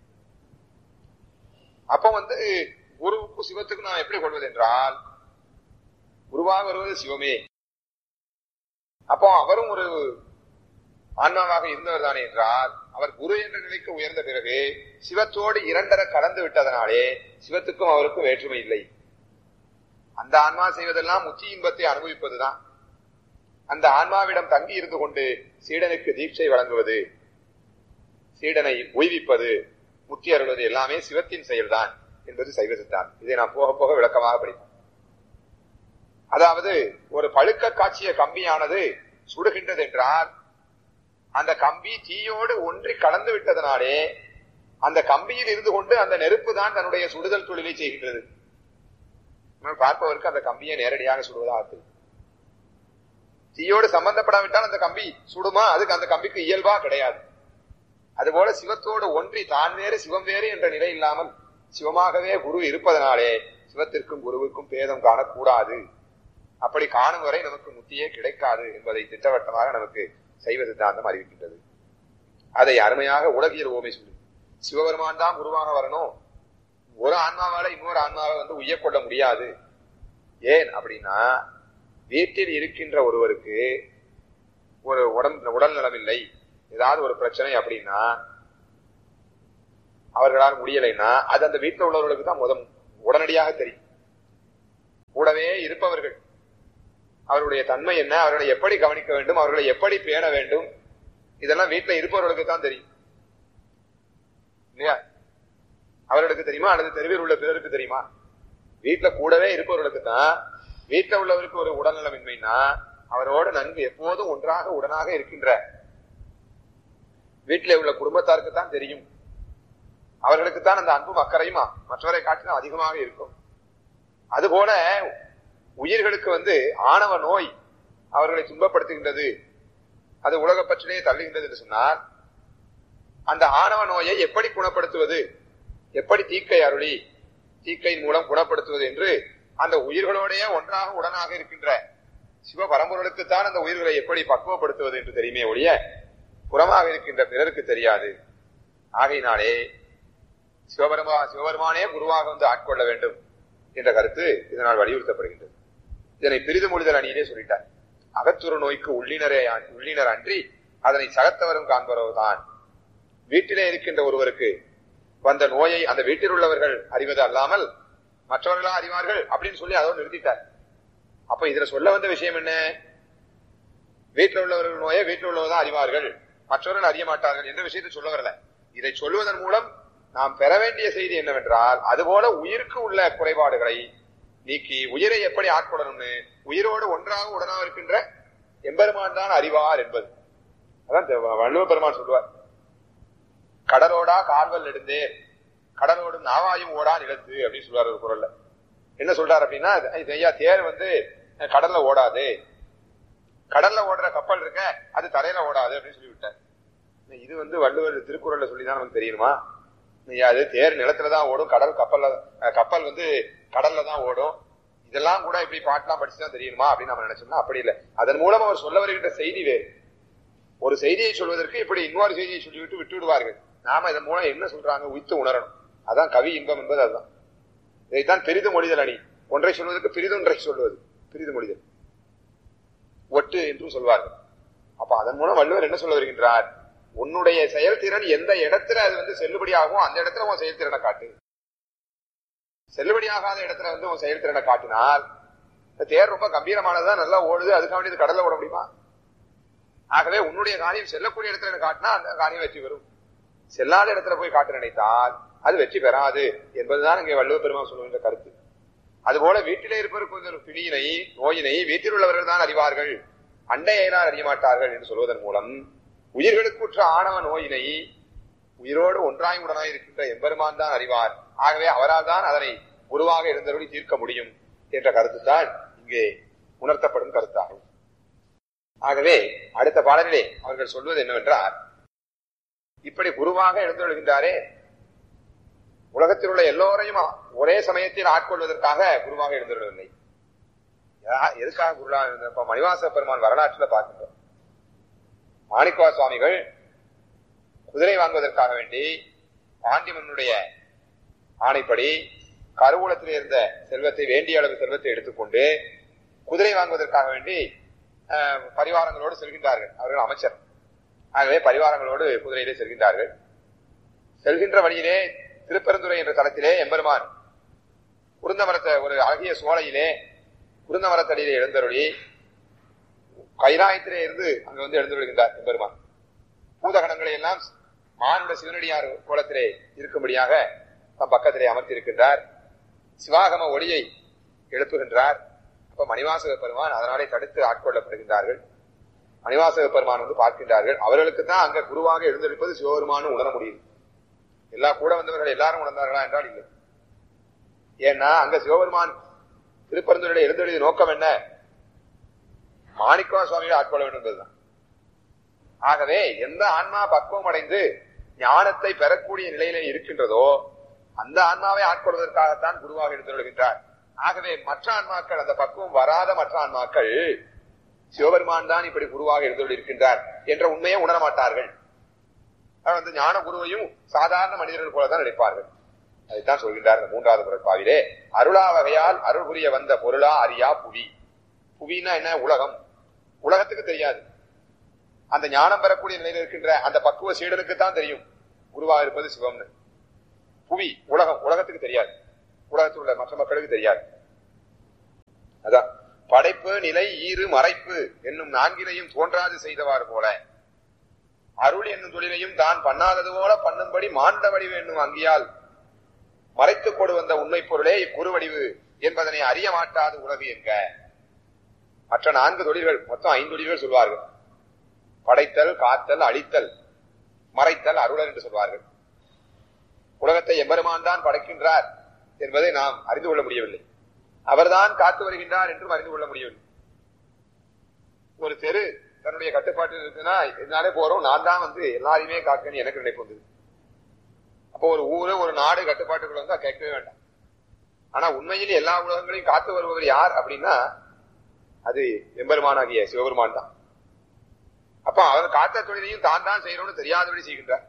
அப்ப வந்து குருவுக்கு சிவத்துக்கு நாம் எப்படி கொள்வது என்றால், குருவாக வருவது சிவமே. அப்போ அவரும் ஒரு ஆன்மாவாக இருந்தவர் தானே என்றால், அவர் குரு என்ற நிலைக்கு உயர்ந்த பிறகு சிவத்தோடு இரண்டர கலந்து விட்டதனாலே சிவத்துக்கும் அவருக்கும் வேற்றுமை இல்லை. அந்த ஆன்மா செய்வதெல்லாம் முத்தி இன்பத்தை அனுபவிப்பதுதான். அந்த ஆன்மாவிடம் தங்கி இருந்து கொண்டு சீடனுக்கு தீட்சை வழங்குவது, சீடனை உய்விப்பது, முத்தி அருள்வது எல்லாமே சிவத்தின் செயல்தான் என்பது சைவ சித்தாந்தம். இதை நான் போக போக விளக்கமாக படிப்போம். அதாவது ஒரு பழுக்க காட்சிய கம்பியானது சுடுகின்றது என்றால் அந்த கம்பி தீயோடு ஒன்றி கலந்து விட்டதனாலே அந்த கம்பியில் இருந்து கொண்டு அந்த நெருப்பு தான் தன்னுடைய சுடுதல் தொழிலை செய்கின்றது. பார்ப்பவருக்கு அந்த கம்பியை நேரடியாக சுடுவதாக தீயோடு சம்பந்தப்படாவிட்டால் அந்த கம்பி சுடுமா? அதுக்கு அந்த கம்பிக்கு இயல்பா கிடையாது. அதுபோல சிவத்தோடு ஒன்றி தான் வேறு சிவம் வேறு என்ற நிலை இல்லாமல் சிவமாகவே குரு இருப்பதனாலே சிவத்திற்கும் குருவுக்கும் பேதம் காணக்கூடாது. அப்படி காணும் வரை நமக்கு முத்தியே கிடைக்காது என்பதை திட்டவட்டமாக நமக்கு சைவ சித்தாந்தம் அறிவிக்கின்றது. அதை அருமையாக உலகியல் ஓமை சொல்லு. சிவபெருமான் தான் குருவாக வரணும், ஒரு ஆன்மாவால இன்னொரு ஆன்மாவை வந்து உய்யக்கொள்ள முடியாது. ஏன் அப்படின்னா, வீட்டில் இருக்கின்ற ஒருவருக்கு ஒரு உடம்பு உடல் நலமில்லை, ஏதாவது ஒரு பிரச்சனை அப்படின்னா அவர்களால் முடியலைன்னா அது அந்த வீட்டில் உள்ளவர்களுக்கு தான் முதல் உடனடியாக தெரியும். கூடவே இருப்பவர்கள் அவர்களுடைய தன்மை என்ன, அவர்களை எப்படி கவனிக்க வேண்டும், அவர்களை எப்படி பேண வேண்டும், இதெல்லாம் வீட்டில் இருப்பவர்களுக்கு தான் தெரியும் இல்லையா? அவர்களுக்கு தெரியுமா அல்லது தெருவில் உள்ள பிறருக்கு தெரியுமா? வீட்டுல கூடவே இருப்பவர்களுக்கு தான். வீட்டில் உள்ளவருக்கு ஒரு உடல்நலமின்மைனா அவரோடு நன்கு எப்போதும் ஒன்றாக உடனாக இருக்கின்ற வீட்டிலே உள்ள குடும்பத்தாருக்கு தான் தெரியும். அவர்களுக்கு தான் அந்த அன்பும் அக்கறையுமா மற்றவரை காட்டிலும் அதிகமாக இருக்கும். அதுபோல உயிர்களுக்கு வந்து ஆணவ நோய் அவர்களை துன்பப்படுத்துகின்றது, அது உலக பற்றிலே தள்ளுகின்றது என்று சொன்னால், அந்த ஆணவ நோயை எப்படி குணப்படுத்துவது, எப்படி தீக்கை அருளி தீக்கையின் மூலம் குணப்படுத்துவது என்று அந்த உயிர்களோடைய ஒன்றாக உடனாக இருக்கின்ற சிவ பரம்பொருளுக்குத்தான் அந்த உயிர்களை எப்படி பக்குவப்படுத்துவது என்று தெரியுமே ஒழிய புறமாக இருக்கின்ற பிறருக்கு தெரியாது. ஆகையினாலே சிவபெருமா சிவபெருமானே குருவாக வந்து ஆட்கொள்ள வேண்டும் என்ற கருத்து இதனால் வலியுறுத்தப்படுகின்றது. இதனை பிரிது மொழிதல் அணியிலே சொல்லிட்டார். அகத்துற நோய்க்கு உள்ளினரே உள்ளினர் அன்றி அதனை சகத்தவரும் காண்பவர்தான். வீட்டிலே இருக்கின்ற ஒருவருக்கு வந்த நோயை அந்த வீட்டில் உள்ளவர்கள் அறிவது அல்லாமல் மற்றவர்களா அறிவார்கள் அப்படின்னு சொல்லி அதோடு நிறுத்திட்டார். அப்ப இதுல சொல்ல வந்த விஷயம் என்ன? வீட்டில் உள்ளவர்கள் நோயை வீட்டில் உள்ளவர்தான் அறிவார்கள், மற்றவர்கள் அறிய மாட்டார்கள் என்ற விஷயத்தை சொல்ல வரல. இதை சொல்லுவதன் மூலம் நாம் பெற வேண்டிய செய்தி என்னவென்றால், அதுபோல உயிருக்கு உள்ள குறைபாடுகளை நீக்கி உயிரை எப்படி ஆட்கொள்ளணும்னு உயிரோடு ஒன்றாக உடனாக இருக்கின்ற எம்பெருமான் தான் அறிவார் என்பது. அதான் வள்ளுவ பெருமான் சொல்லுவார், கடலோடா கால்வல் நெடுந்தேர் கடலோடும் நாவாயும் ஓடா நிலத்து அப்படின்னு சொல்றாரு ஒரு குரல்ல. என்ன சொல்றாரு அப்படின்னா, ஐயா தேர் வந்து கடல்ல ஓடாது, கடல்ல ஓடுற கப்பல் இருக்க அது தரையில ஓடாது அப்படின்னு சொல்லி விட்டார். இது வந்து வள்ளுவர் திருக்குறள்ல சொல்லிதான் நமக்கு தெரியுமா? அது தேர் நிலத்துலதான் ஓடும், கடல் கப்பல்ல கப்பல் வந்து கடல்ல தான் ஓடும், இதெல்லாம் கூட இப்படி பாட்டெல்லாம் படிச்சுதான் தெரியணுமா அப்படின்னு நம்ம நினைச்சோம்னா அப்படி இல்லை. அதன் மூலம் அவர் சொல்ல வருகின்ற செய்தி வேறு. ஒரு செய்தியை சொல்வதற்கு இப்படி இன்னொரு செய்தியை சொல்லிவிட்டு விட்டு விடுவார்கள். நாம இதன் மூலம் என்ன சொல்றாங்க உய்த்து உணரணும். அதான் கவி இன்பம் என்பது. அதுதான் இதைத்தான் பெரிது மொழிதல் அணி. ஒன்றை சொல்வதற்கு பிரிதொன்றை சொல்வது பிரிது மொழிதல், ஒட்டு என்றும் சொல்வார்கள். அப்ப அதன் மூலம் வள்ளுவர் என்ன சொல்ல வருகின்றார்? உன்னுடைய செயல்திறன் எந்த இடத்துல அது வந்து செல்லுபடியாகும் அந்த இடத்துல உன் செயல்திறனை காட்டு. செல்லுபடியாகாத இடத்துல வந்து உன் செயல்திறனை காட்டினால், தேர் ரொம்ப கம்பீரமானதான் நல்லா ஓடுது, அதுக்காக வேண்டியது கடல்ல ஓட முடியுமா? ஆகவே உன்னுடைய காரியம் செல்லக்கூடிய இடத்துல காட்டினா அந்த காரியம் வெற்றி பெறும். செல்லாத இடத்துல போய் காட்ட நினைத்தால் அது வெற்றி பெறாது என்பதுதான் இங்கே வள்ளுவ பெருமான் சொல்லுகின்ற கருத்து. அதுபோல வீட்டிலே இருப்பவருக்கு கொஞ்சம் பிணியினை நோயினை வீட்டில் உள்ளவர்கள் தான் அறிவார்கள், அண்டையார் அறிய மாட்டார்கள் என்று சொல்வதன் மூலம் உயிர்களுக்குற்ற ஆணவ நோயினை உயிரோடு ஒன்றாய் உடனாய் இருக்கின்ற எம்பெருமான் தான் அறிவார். ஆகவே அவரால் தான் அதனை உருவாக இருந்தவரை தீர்க்க முடியும் என்ற கருத்து தான் இங்கே உணர்த்தப்படும் கருத்தாகும். ஆகவே அடுத்த பாடலிலே அவர்கள் சொல்வது என்னவென்றால், இப்படி குருவாக எழுந்தொழுகின்றாரே, உலகத்தில் உள்ள எல்லோரையும் ஒரே சமயத்தில் ஆட்கொள்வதற்காக குருவாக எழுந்தொழவில்லை. எதுக்காக குருவாக இருந்த மணிவாச பெருமான் வரலாற்றுல பார்க்கின்றோம். மாணிக்கவா சுவாமிகள் குதிரை வாங்குவதற்காக வேண்டி பாண்டிமன்னுடைய ஆணைப்படி கருவூலத்தில் இருந்த செல்வத்தை, வேண்டிய அளவு செல்வத்தை எடுத்துக்கொண்டு குதிரை வாங்குவதற்காக வேண்டி பரிவாரங்களோடு செல்கின்றார்கள். அவர்கள் அமைச்சர். ஆகவே பரிவாரங்களோடு குதிரையிலே செல்கின்றார்கள். செல்கின்ற வழியிலே திருப்பெருந்துறை என்ற தலத்திலே எம்பெருமான் குருந்த மரத்தை ஒரு அழகிய சோலையிலே குருந்த மரத்தடியிலே எழுந்தருளி கைலாயத்திலே இருந்து அங்கு வந்து எழுந்துள்ளார் எம்பெருமான். பூதகணங்களை எல்லாம் மானுட சிவனடியார் கோலத்திலே இருக்கும்படியாக தம் பக்கத்திலே அமர்த்தி இருக்கின்றார். சிவாகம ஒளியை எழுப்புகின்றார். அப்ப மணிவாசக பெருமான் அதனாலே தடுத்து ஆட்கொள்ளப்படுகின்றார்கள். மணிவாசக பெருமான் வந்து பார்க்கின்றார்கள். அவர்களுக்கு தான் அங்க குருவாக எழுந்தெடுப்பது சிவபெருமானு உணர முடியும். எல்லா கூட வந்தவர்கள் எல்லாரும் உணர்ந்தார்களா என்றால் இல்லை. ஏன்னா அங்க சிவபெருமான் திருப்பரந்துரையுடைய எழுந்தெழுதிய நோக்கம் என்ன? மாணிக்கவா சுவாமியை ஆட்கொள்ள வேண்டும் என்பதுதான். ஆகவே எந்த ஆன்மா பக்குவம் அடைந்து ஞானத்தை பெறக்கூடிய நிலையில இருக்கின்றதோ அந்த ஆன்மாவை ஆட்கொள்வதற்காகத்தான் குருவாக எழுந்தருளுகின்றார். ஆகவே மற்ற ஆன்மாக்கள், அந்த பக்குவம் வராத மற்ற ஆன்மாக்கள் சிவபெருமான் தான் இப்படி குருவாக எழுந்தருள் இருக்கின்றார் என்ற உண்மையை உணர மாட்டார்கள். அந்த ஞான குருவையும் சாதாரண மனிதர்கள் போலதான் நினைப்பார்கள். அதைத்தான் சொல்கின்றார் இந்த மூன்றாவது குறட்பாவிலே. அருளா வகையால் அருள் புரிய வந்த பொருளா அறியா புவி. புவின்னா என்ன? உலகம். உலகத்துக்கு தெரியாது. அந்த ஞானம் பெறக்கூடிய நிலையில் இருக்கின்ற அந்த பக்குவ சீடனுக்கு தான் தெரியும் குருவாக இருப்பது சிவம்னு. புவி உலகம், உலகத்துக்கு தெரியாது. உலகத்தில் உள்ள மற்ற மக்களுக்கு தெரியாது. அதான் படைப்பு, நிலை, ஈறு, மறைப்பு என்னும் நான்கினையும் தோன்றாது செய்தவாறு போல அருள் என்னும் தொழிலையும் தான் பண்ணாதது போல பண்ணும்படி மாண்ட வடிவு என்னும் அங்கியால் மறைத்துக் கொடு வந்த உண்மை பொருளே இக்குறுவடிவு என்பதனை அறிய மாட்டாது உலகு என்க. மற்ற நான்கு தொழில்கள், மொத்தம் ஐந்து தொழில்கள் சொல்வார்கள். படைத்தல், காத்தல், அழித்தல், மறைத்தல், அருளல் என்று சொல்வார்கள். உலகத்தை எம்பெருமான் தான் படைக்கின்றார் என்பதை நாம் அறிந்து கொள்ள முடியவில்லை. அவர்தான் காத்து வருகின்றார் என்றும் அறிந்து கொள்ள முடியவில்லை. ஒரு தெரு தன்னுடைய கட்டுப்பாட்டில் இருக்குன்னா என்னாலே போறோம், நான் தான் வந்து எல்லாரையுமே காக்கணும் எனக்கு நினைப்பு வந்தது. அப்போ ஒரு ஊரு, ஒரு நாடு கட்டுப்பாட்டுக்குள்ள வந்தா கேட்கவே வேண்டாம். ஆனா உண்மையில் எல்லா உலகங்களையும் காத்து வருபவர் யார் அப்படின்னா அது எம்பெருமான் ஆகிய சிவபெருமான் தான். அப்ப அவர் காத்த தொழிலையும் தான் தான் செய்யணும்னு தெரியாதபடி செய்கின்றார்.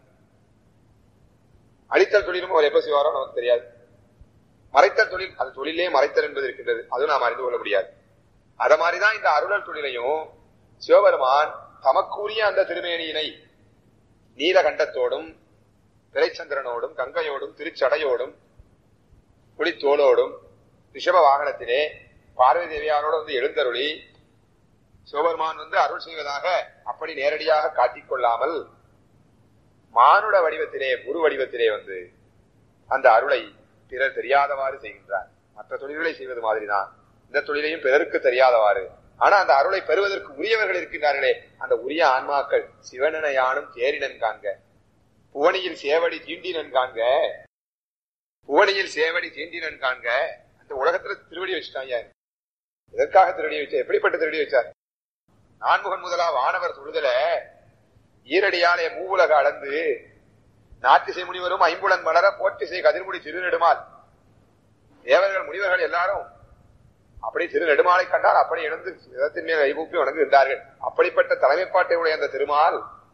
அழித்தல் தொழிலும் அவர் எப்ப செய்வாரோ நமக்கு தெரியாது. மறைத்தல் தொழில், அது தொழிலே மறைத்தல் என்பது இருக்கின்றது, அதுவும் நாம் அறிந்து கொள்ள முடியாது. அத மாதிரிதான் இந்த அருளல் தொழிலையும் சிவபெருமான் தமக்குரிய அந்த திருமேனியினை நீலகண்டத்தோடும் பிறைச்சந்திரனோடும் கங்கையோடும் திருச்சடையோடும் புலித்தோளோடும் ரிஷப வாகனத்திலே பார்வதி தேவியாரோடு வந்து எழுந்தருளி சிவபெருமான் வந்து அருள் செய்வதாக அப்படி நேரடியாக காட்டிக்கொள்ளாமல் மானுட வடிவத்திலே, குரு வடிவத்திலே வந்து அந்த அருளை பிறர் தெரியாதவாறு செய்கின்றார். மற்ற தொழில்களை செய்வது மாதிரிதான் இந்த தொழிலையும் பிறருக்கு தெரியாதவாறு. ஆனா அந்த அருளை பெறுவதற்கு உரியவர்கள் இருக்கின்றார்களே, அந்த உரிய ஆன்மாக்கள் சிவனனையானும் தேரினன் காண்க, புவனியில் சேவடி தீண்டினன் காண்க, புவனியில் சேவடி தீண்டினன் காண்க. அந்த உலகத்துல திருவடி வச்சுட்டாங்க. எதற்காக திருவடி வச்சா? எப்படிப்பட்ட திருவடி வச்சார்? நான்முகன் முதலா வானவர் தொழுதல ஈரடியாலே மூவுலக அளந்து நாட்டிசை முனிவரும் ஐம்புலன் மலர போற்றிசை கதிர்முடி திருநெடுமால். தேவர்கள் முனிவர்கள் எல்லாரும் அப்படி திருநெடுமாலை கண்டால் அப்படி எழுந்து இடத்தின் மேல் கைகூப்பி வணங்குகின்றார்கள். அப்படிப்பட்ட தலைமைப்பாட்டையுடைய அந்த திருமால்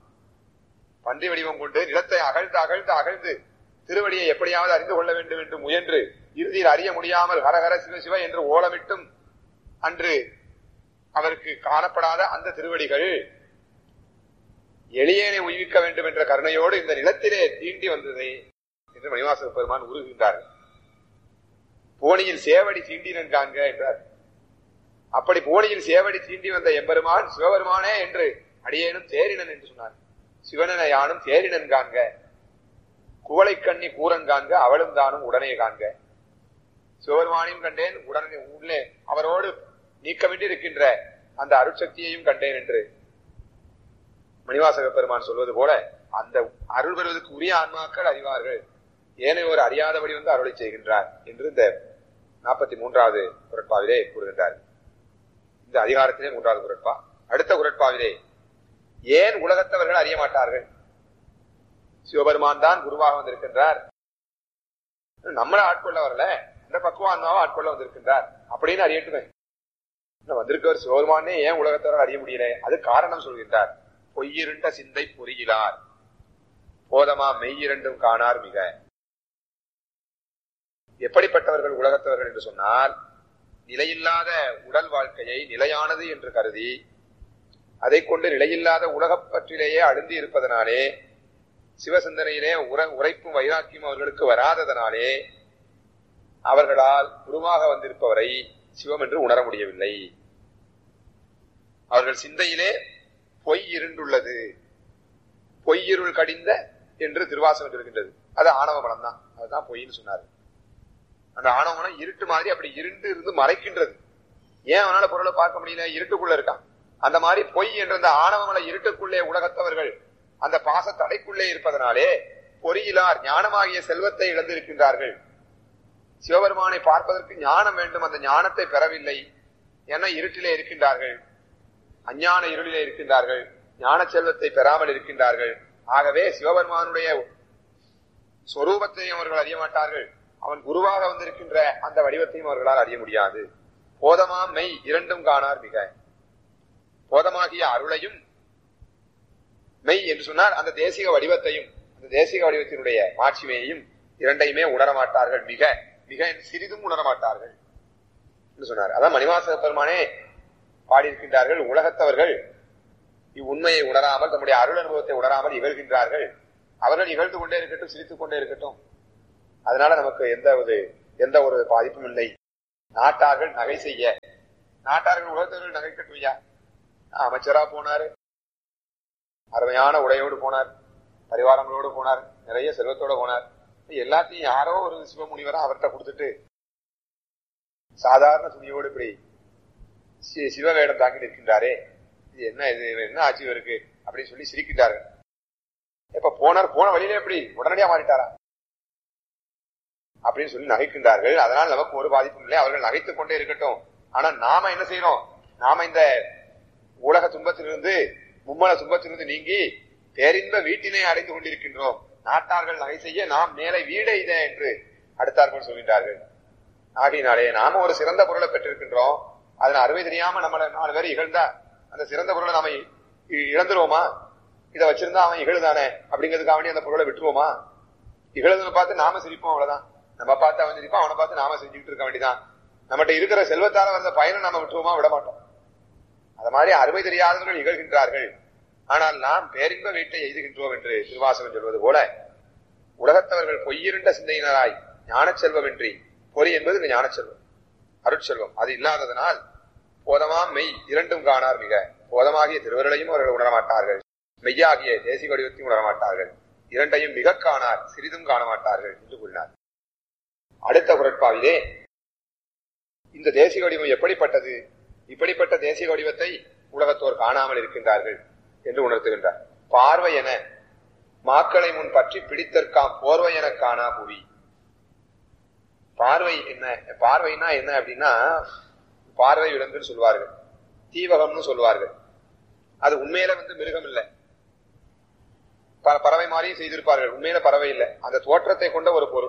பன்றி வடிவம் கொண்டு நிலத்தை அகழ்ந்து அகழ்ந்து அகழ்ந்து திருவடியை எப்படியாவது அறிந்து கொள்ள வேண்டும் என்று முயன்று இறுதியில் அறிய முடியாமல் ஹரஹர சிவ சிவ என்று ஓலமிட்டும் அன்று அவருக்கு காணப்படாத அந்த திருவடிகள் எளியனை உய்விக்க வேண்டும் என்ற கருணையோடு இந்த நிலத்திலே தீண்டி வந்தது என்று மணிவாசக பெருமான் உருகுகின்றார்கள். போனியில் சேவடி தீண்டினன் காண்க என்றார். அப்படி போனியில் சேவடி தீண்டி வந்த எம்பெருமான் சிவபெருமானே என்று அடியேனும் தேரினன் என்று சொன்னார். சிவனனை யானும் தேரினன் காண்க, குவளை கண்ணி கூரன் காண்க, அவளும் தானும் உடனே காண்க. சிவபெருமானையும் கண்டேன், உடனே உள்ளே அவரோடு நீக்கமின்றி இருக்கின்ற அந்த அருட்சக்தியையும் கண்டேன் என்று மணிவாசக பெருமான் சொல்வது போல அந்த அருள் பெறுவதற்கு உரிய ஆன்மாக்கள் அறிவார்கள், ஏனையோர் அறியாதபடி வந்து அருளை செய்கின்றார் என்று இந்த நாற்பத்தி மூன்றாவது குறட்பாவிலே கூறுகின்றார். இந்த அதிகாரத்திலே மூன்றாவது குறட்பா. அடுத்த குறட்பாவிலே ஏன் உலகத்தவர்கள் அறிய மாட்டார்கள்? சிவபெருமான் தான் குருவாக வந்திருக்கின்றார், நம்மள ஆட்கொள்ள வரல, அந்த பக்குவ ஆன்மாவை ஆட்கொள்ள வந்திருக்கின்றார் அப்படின்னு அறியட்டுமே. வந்திருக்கவர் சிவபெருமானே ஏன் உலகத்தவர்கள் அறிய முடியல? அது காரணம் சொல்கின்றார். பொய்யிருண்ட சிந்தை பொறியிலார் போதமா மெய்யிரண்டும் காணார் மிக. எப்படிப்பட்டவர்கள் உலகத்தவர்கள் என்று சொன்னால், நிலையில்லாத உடல் வாழ்க்கையை நிலையானது என்று கருதி அதை கொண்டு நிலையில்லாத உலகப் பற்றிலேயே அழுந்தி இருப்பதனாலே, சிவசிந்தனையிலே உர உரைப்பும் வைராக்கியம் அவர்களுக்கு வராததனாலே அவர்களால் குருவாக வந்திருப்பவரை சிவம் என்று உணர முடியவில்லை. அவர்கள் சிந்தையிலே பொய் இருண்டுள்ளது, பொய்யிருள் கடிந்த என்று திருவாசகம் இருக்கின்றது. அது ஆணவ மனம் தான், அதுதான் பொய்ன்னு சொன்னாரு. அந்த ஆணவ மனம் இருட்டு மாதிரி அப்படி இருண்டு இருந்து மறைக்கின்றது. ஏன் அவனால பொருளை பார்க்க முடியல? இருட்டுக்குள்ள இருக்கான். அந்த மாதிரி பொய் என்ற அந்த ஆணவ மலை இருட்டுக்குள்ளே உலகத்தவர்கள் அந்த பாச தடைக்குள்ளே இருப்பதனாலே பொறியிலார் ஞானமாகிய செல்வத்தை இழந்திருக்கின்றார்கள். சிவபெருமானை பார்ப்பதற்கு ஞானம் வேண்டும், அந்த ஞானத்தை பெறவில்லை. ஏன்னா இருட்டிலே இருக்கின்றார்கள், அஞ்ஞான இருளிலே இருக்கின்றார்கள், ஞான செல்வத்தை பெறாமல் இருக்கின்றார்கள். ஆகவே சிவபெருமானுடைய சொரூபத்தையும் அவர்கள் அறிய மாட்டார்கள், அவன் குருவாக வந்திருக்கின்ற அந்த வடிவத்தையும் அவர்களால் அறிய முடியாது. போதமாம் மெய் இரண்டும் காணார் மிக. போதமாகிய அருளையும் மெய் என்று சொன்னால் அந்த தேசிக வடிவத்தையும் அந்த தேசிக வடிவத்தினுடைய மாட்சிமையையும் இரண்டையுமே உணரமாட்டார்கள். மிக மிக சிறிதும் உணரமாட்டார்கள் என்று சொன்னார். அதான் மணிவாசக பெருமானே பாடியிருக்கின்றார்கள், உலகத்தவர்கள் இவ்வுண்மையை உணராமல் தம்முடைய அருள் அனுபவத்தை உணராமல் இகழ்கின்றார்கள். அவர்கள் இகழ்ந்து கொண்டே இருக்கட்டும், சிரித்துக் கொண்டே இருக்கட்டும், அதனால நமக்கு எந்த ஒரு எந்த ஒரு பாதிப்பும் இல்லை. நாட்டார்கள் நகை செய்ய, நாட்டார்கள் உலகத்தவர்கள் நகைக்கட்டுமையா? அமைச்சரா போனாரு, அருமையான உடையோடு போனார், பரிவாரங்களோடு போனார், நிறைய செல்வத்தோட போனார். எல்லாத்தையும் யாரோ ஒரு சிவமுனிவரா அவர்கிட்ட கொடுத்துட்டு சாதாரண துணியோடு இப்படி சிவவேடம் தாக்கி நிற்கின்றாரே, இது என்ன, இது என்ன ஆட்சி இருக்கு அப்படின்னு சொல்லி சிரிக்கின்றார்கள். இப்ப போனார், போன வழியில எப்படி உடனடியா மாறிட்டாரா அப்படின்னு சொல்லி நகைக்கின்றார்கள். அதனால் நமக்கு ஒரு பாதிப்பும் இல்லை, அவர்கள் நகைத்துக் கொண்டே இருக்கட்டும். ஆனா நாம என்ன செய்யறோம்? நாம இந்த உலக துன்பத்திலிருந்து, மும்மல துன்பத்திலிருந்து நீங்கி பேரின்ப வீட்டினை அடைந்து கொண்டிருக்கின்றோம். நாட்டார்கள் நகை செய்ய நாம் மேலே வீடை இதை என்று அடுத்தார்கள் சொல்கின்றார்கள். ஆகையினாலே நாம ஒரு சிறந்த பொருளை பெற்றிருக்கின்றோம், அதன் அறுவை தெரியாம நம்மள நாலு பேர் இகழ்ந்தா அந்த சிறந்த பொருளை நாம இழந்துருவோமா? இதை வச்சிருந்தா அவன் இகழுதானே அப்படிங்கிறதுக்காக வேண்டி அந்த பொருளை விட்டுருவோமா? இகழுதுன்னு பார்த்து நாம சிரிப்போம், அவ்வளவுதான். நம்ம பார்த்து அவன் சிரிப்பான், அவனை பார்த்து நாம செஞ்சுக்கிட்டு இருக்க வேண்டியதான். நம்மகிட்ட இருக்கிற செல்வத்தால வந்த பயனை நாம விட்டுருவோமா? விட மாட்டோம். அது மாதிரி அறுவை தெரியாதவர்கள் இகழ்கின்றார்கள், ஆனால் நாம் பேரின்ப வீட்டை எய்துகின்றோம் என்று திருவாசகம் சொல்வது போல, உலகத்தவர்கள் பொய்யிருண்ட சிந்தையினராய் ஞான செல்வமின்றி, பொறி என்பது ஞான செல்வம், அருட்செல்வம், அது இல்லாததனால் போதமாம் மெய் இரண்டும் காணார் மிக. போதமாகிய திருவருளையும் அவர்கள் உணரமாட்டார்கள், மெய்யாகிய தேசிக வடிவத்தையும் உணரமாட்டார்கள், இரண்டையும் மிக காணார், சிறிதும் காண மாட்டார்கள் என்று கூறினார். அடுத்த குறட்பாவிலே இந்த தேசிக வடிவம் எப்படிப்பட்டது, இப்படிப்பட்ட தேசிக வடிவத்தை உலகத்தோர் காணாமல் இருக்கின்றார்கள் என்று உணர்த்துகின்றார். பார்வை என மாக்களை முன் பற்றி பிடித்தற்காம் போர்வை என காணா புவி. பார்வை என்ன, பார்வைனா என்ன அப்படின்னா, பார்வை விலங்குன்னு சொல்வார்கள், தீவகம்னு சொல்வார்கள். அது உண்மையில வந்து மிருகம் இல்லை, பறவை மாதிரியும் செய்திருப்பார்கள், உண்மையில பறவை இல்லை, அந்த தோற்றத்தை கொண்ட ஒரு பொருள்.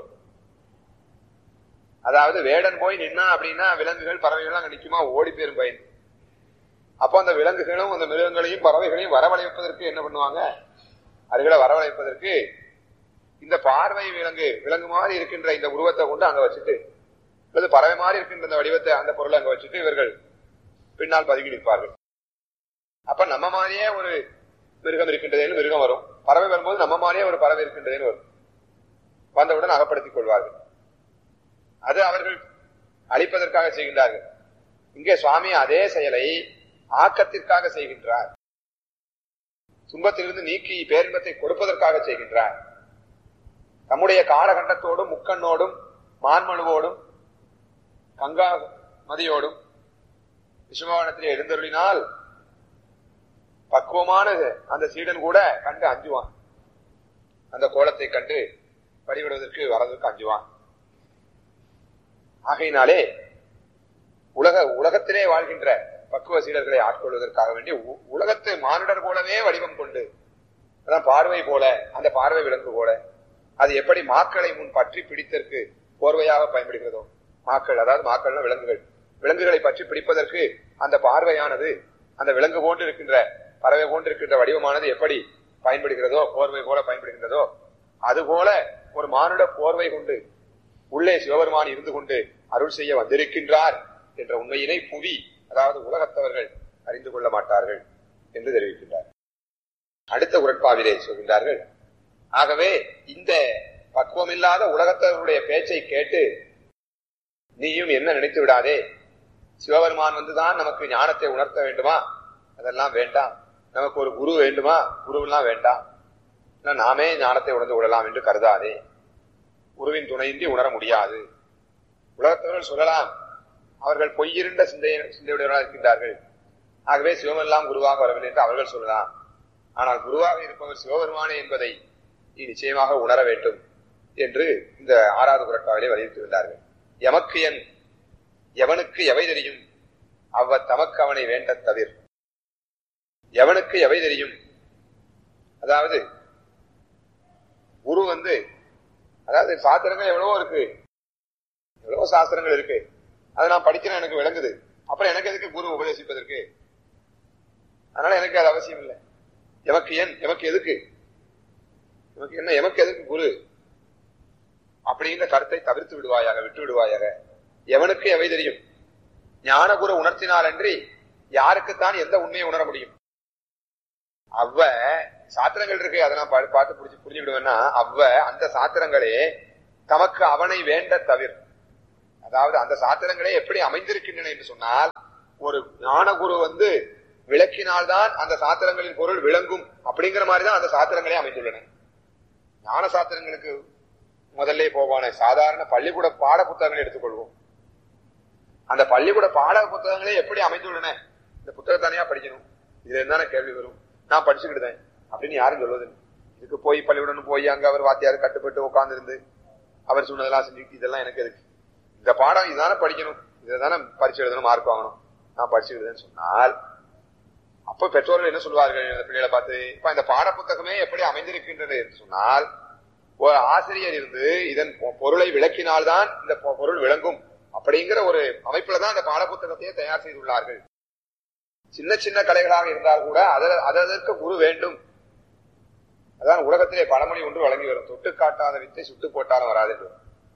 அதாவது வேடன் போய் நின்னா அப்படின்னா விலங்குகள் பறவைகள் அங்க நிக்குமா? ஓடி பேரும் பயன். அப்போ அந்த விலங்குகளும் அந்த மிருகங்களையும் பறவைகளையும் வரவழைப்பதற்கு என்ன பண்ணுவாங்க? அதுகளை வரவழைப்பதற்கு இந்த பார்வை விலங்கு விலங்கு மாதிரி இருக்கின்ற இந்த உருவத்தை கொண்டு அங்க வச்சுட்டு, அல்லது பறவை மாதிரி இருக்கின்ற இந்த வடிவத்தை, அந்த பொருளை அங்க வச்சுட்டு இவர்கள் பின்னால் பதுங்கி நிற்பார்கள். அப்ப நம்ம மாதிரியே ஒரு மிருகம் இருக்கின்றதேன்னு மிருகம் வரும், பறவை வரும்போது நம்ம மாதிரியே ஒரு பறவை இருக்கின்றதேன்னு வரும், வந்தவுடன் அகப்படுத்திக் கொள்வார்கள். அது அவர்கள் அழிப்பதற்காக செய்கின்றார்கள். இங்கே சுவாமி அதே செயலை ஆக்கத்திற்காக செய்கின்றார், துன்பத்திலிருந்து நீக்கி பேரின்பத்தை கொடுப்பதற்காக செய்கின்றார். தம்முடைய காலகண்டத்தோடும் முக்கண்ணோடும் மான்மழுவோடும் கங்கா மதியோடும் விஸ்வவானத்திலே எழுந்தருளினால் பக்குவமான அந்த சீடன் கூட கண்டு அஞ்சுவான், அந்த கோலத்தை கண்டு வழிபடுவதற்கு வரதற்கு அஞ்சுவான். ஆகையினாலே உலக உலகத்திலே வாழ்கின்ற பக்குவ சீடர்களை ஆட்கொள்வதற்காக வேண்டி உலகத்தை மானுடர் போலவே வடிவம் கொண்டு, அதான் பார்வை போல, அந்த பார்வை விலங்கு போல, அது எப்படி மாக்களை முன் பற்றி பிடித்தற்கு போர்வையாக பயன்படுகிறதோ, மாக்கள் அதாவது மாக்கள்னா விலங்குகள், விலங்குகளை பற்றி பிடிப்பதற்கு அந்த பார்வையானது அந்த விலங்கு போன்று இருக்கின்ற பறவை போன்று இருக்கின்ற வடிவமானது எப்படி பயன்படுகிறதோ, போர்வை போல பயன்படுகின்றதோ, அதுபோல ஒரு மானுட போர்வை கொண்டு உள்ளே சிவபெருமான் இருந்து கொண்டு அருள் செய்ய வந்திருக்கின்றார் என்ற உண்மையினை புவி, அதாவது உலகத்தவர்கள் அறிந்து கொள்ள மாட்டார்கள் என்று தெரிவிக்கின்றார். அடுத்த உரட்பாவிலே சொல்கின்றார்கள், ஆகவே இந்த பக்குவமில்லாத உலகத்தவர்களுடைய பேச்சை கேட்டு நீயும் என்ன நினைத்து விடாதே, சிவபெருமான் வந்துதான் நமக்கு ஞானத்தை உணர்த்த வேண்டுமா? அதெல்லாம் வேண்டாம். நமக்கு ஒரு குரு வேண்டுமா? குருவெல்லாம் வேண்டாம், நாமே ஞானத்தை உணர்ந்து விடலாம் என்று கருதாதே. குருவின் துணையின்றி உணர முடியாது. உலகத்தவர்கள் சொல்லலாம், அவர்கள் பொய்யிருண்ட சிந்தை சிந்தையுடையவர்களாக இருக்கின்றார்கள், ஆகவே சிவமெல்லாம் குருவாக வரவில்லை என்று அவர்கள் சொல்லலாம். ஆனால் குருவாக இருப்பவர் சிவபெருமானே என்பதை நீ நிச்சயமாக உணர வேண்டும் என்று இந்த ஆறாவது குறட்பாவிலே வலியுறுத்தியுள்ளார்கள். எமக்கு என் எவனுக்கு எவை தெரியும் அவ்வ தமக்கு அவனை வேண்ட தவிர. எவனுக்கு எவை தெரியும், அதாவது குரு வந்து அதாவது சாஸ்திரங்கள் எவ்வளவோ இருக்கு, எவ்வளவோ சாஸ்திரங்கள் இருக்கு, அதை நான் படிக்கிறேன், எனக்கு விளங்குது. அப்புறம் எனக்கு எதுக்கு குரு உபதேசிப்பதற்கு? அதனால எனக்கு அது அவசியம் இல்லை. எமக்கு ஏன், எமக்கு எதுக்கு, எமக்கு என்ன, எமக்கு எதுக்கு குரு அப்படிங்கிற கருத்தை தவிர்த்து விடுவாயாக, விட்டு விடுவாயாக. எவனுக்கு எவை தெரியும்? ஞான குரு உணர்த்தினால் அன்றி யாருக்குத்தான் எந்த உண்மையை உணர முடியும்? அவ்வ சாத்திரங்கள் இருக்கு, அதை நான் பார்த்து புரிஞ்சு புரிஞ்சுக்கிடுவேன்னா, அவ்வ அந்த சாத்திரங்களே தமக்கு அவனை வேண்ட தவிர, அதாவது அந்த சாத்திரங்களே எப்படி அமைந்திருக்கின்றன என்று சொன்னால், ஒரு ஞான குரு வந்து விளக்கினால்தான் அந்த சாத்திரங்களின் பொருள் விளங்கும் அப்படிங்கிற மாதிரிதான் அந்த சாத்திரங்களே அமைந்துள்ளன. ஞான சாத்திரங்களுக்கு முதல்ல போவான சாதாரண பள்ளிக்கூட பாட புத்தகங்களை எடுத்துக்கொள்வோம். அந்த பள்ளிக்கூட பாட புத்தகங்களே எப்படி அமைந்துள்ளன? இந்த புத்தகம் தனியா படிக்கணும், இதுல என்ன கேள்வி வரும், நான் படிச்சுக்கிடுதேன் அப்படின்னு யாரும் சொல்வது. இதுக்கு போய் பள்ளிக்கூடம் போய் அங்க அவர் வாத்தியார் கட்டுப்பட்டு உட்கார்ந்து இருந்து அவர் சொன்னதெல்லாம் செஞ்சுக்கிட்டு இதெல்லாம் எனக்கு எதுக்கு? இந்த பாடம் இதுதானே படிக்கணும், இதை தானே பரிசு எழுதணும், மார்க் வாங்கணும், நான் படிச்சுக்கிடுதேன்னு சொன்னால் அப்ப பெற்றோர்கள் என்ன சொல்வார்கள் அந்த பிள்ளைகளை பார்த்து? இப்ப இந்த பாட புத்தகமே எப்படி அமைந்திருக்கின்றது என்று சொன்னால், ஒரு ஆசிரியர் இருந்து இதன் பொருளை விளக்கினால்தான் இந்த பொருள் விளங்கும் அப்படிங்கிற ஒரு அமைப்புலதான் அந்த பாட புத்தகத்தையே தயார் செய்துள்ளார்கள். சின்ன சின்ன கலைகளாக இருந்தால் கூட அதற்கு குரு வேண்டும். அதான் உலகத்திலே பழமொழி ஒன்று வழங்கி வரும், தொட்டு காட்டாத வித்தை சுட்டு போட்டாலும் வராது என்று.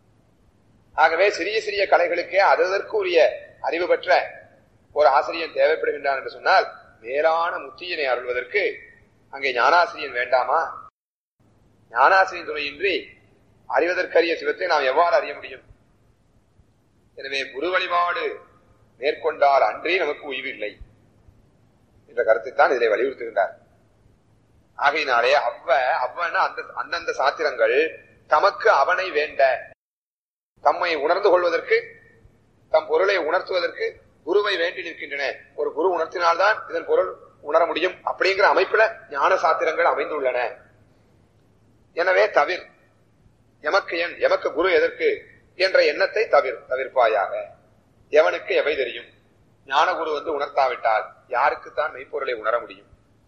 ஆகவே சிறிய சிறிய கலைகளுக்கே அதற்கு உரிய அறிவு பெற்ற ஒரு ஆசிரியன் தேவைப்படுகின்றான் என்று சொன்னால், மேலான முத்தியினை அருள்வதற்கு அங்கே ஞானாசிரியன் வேண்டாமா? ஞானாசிரியன் துணையின்றி அறிவதற்கரிய சிவத்தை நாம் எவ்வாறு அறிய முடியும்? எனவே குரு வழிபாடு மேற்கொண்டால் அன்றே நமக்கு உய்வு இல்லை என்ற கருத்தை தான் இதிலே வலியுறுத்துகின்றார். ஆகையினாலே அவ்வ அவ்வன அந்த அந்தந்த சாத்திரங்கள் தமக்கு அவனை வேண்ட, தம்மை உணர்ந்து கொள்வதற்கு, தம் பொருளை உணர்த்துவதற்கு குருவை வேண்டி நிற்கின்றன. ஒரு குரு உணர்த்தினால்தான் இதன் பொருள் உணர முடியும் அப்படிங்கிற அமைப்புல ஞான சாத்திரங்கள் அமைந்துள்ளன. எனவே தவிர், எமக்கு என், எமக்கு குரு எதற்கு என்ற எண்ணத்தை தவிர் தவிர்ப்பாயாக. எவனுக்கு எவை தெரியும்? ஞான குரு வந்து உணர்த்தாவிட்டால் யாருக்குத்தான் மெய்ப்பொருளை உணர முடியும்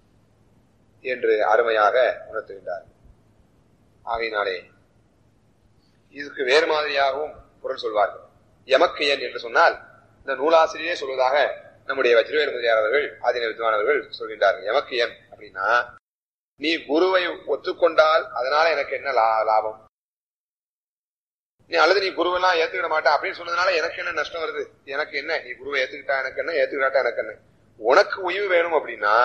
என்று அருமையாக உணர்த்துகின்றார். ஆகையினாலே இதுக்கு வேறு மாதிரியாகவும் பொருள் சொல்வார்கள். எமக்கு என் என்று சொன்னால் இந்த நூலாசிரியரே சொல்வதாக நம்முடைய வஜ்ரவேல் முதலியார் அவர்கள், ஆதின வித்வானவர்கள் சொல்கின்றார்கள். எமக்கு என் அப்படின்னா, நீ குருவை ஒத்துக்கொண்டால் அதனால எனக்கு என்ன லாபம்? நீ அல்லது நீ குருவெல்லாம் ஏத்துக்கிட மாட்டா அப்படின்னு சொன்னதுனால எனக்கு என்ன நஷ்டம் வருது? எனக்கு என்ன, நீ குருவை ஏத்துக்கிட்டா எனக்கு என்ன, ஏத்துக்கிட்டாட்டா எனக்கு என்ன? உனக்கு உய்வு வேணும் அப்படின்னா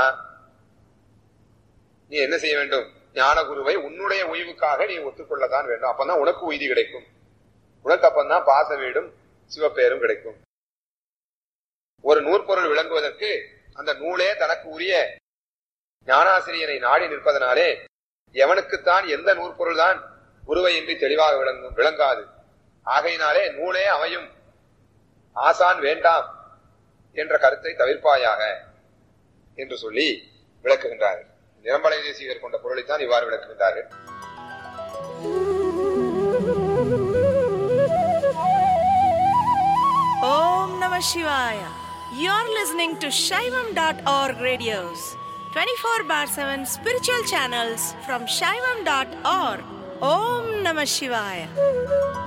நீ என்ன செய்ய வேண்டும்? ஞான குருவை உன்னுடைய உய்வுக்காக நீ ஒத்துக்கொள்ளத்தான் வேண்டும். அப்பதான் உனக்கு உய்தி கிடைக்கும். உனக்கு அப்பந்தான் பாச வீடும் சிவப்பேரும் கிடைக்கும். ஒரு நூற்பொருள் விளங்குவதற்கு அந்த நூலே தனக்கு உரிய ஞானாசிரியரை நாடி நிற்பதனாலே எவனுக்குத்தான் எந்த நூற்பொருள் தான் குருவை இன்றி தெளிவாக விளங்கும் விளங்காது. ஆகையினாலே நூலே அமையும், ஆசான் வேண்டாம் என்ற கருத்தை தவிர்ப்பாயாக என்று சொல்லி விளக்குகின்றார்கள். நிரம்பலை தேசிகர் கொண்ட பொருளைத்தான் இவ்வாறு விளக்குகின்றார்கள். Om Namah Shivaya. You're listening to Shaivam dot org radios, twenty-four bar seven spiritual channels from Shaivam dot org. Om Namah Shivaya.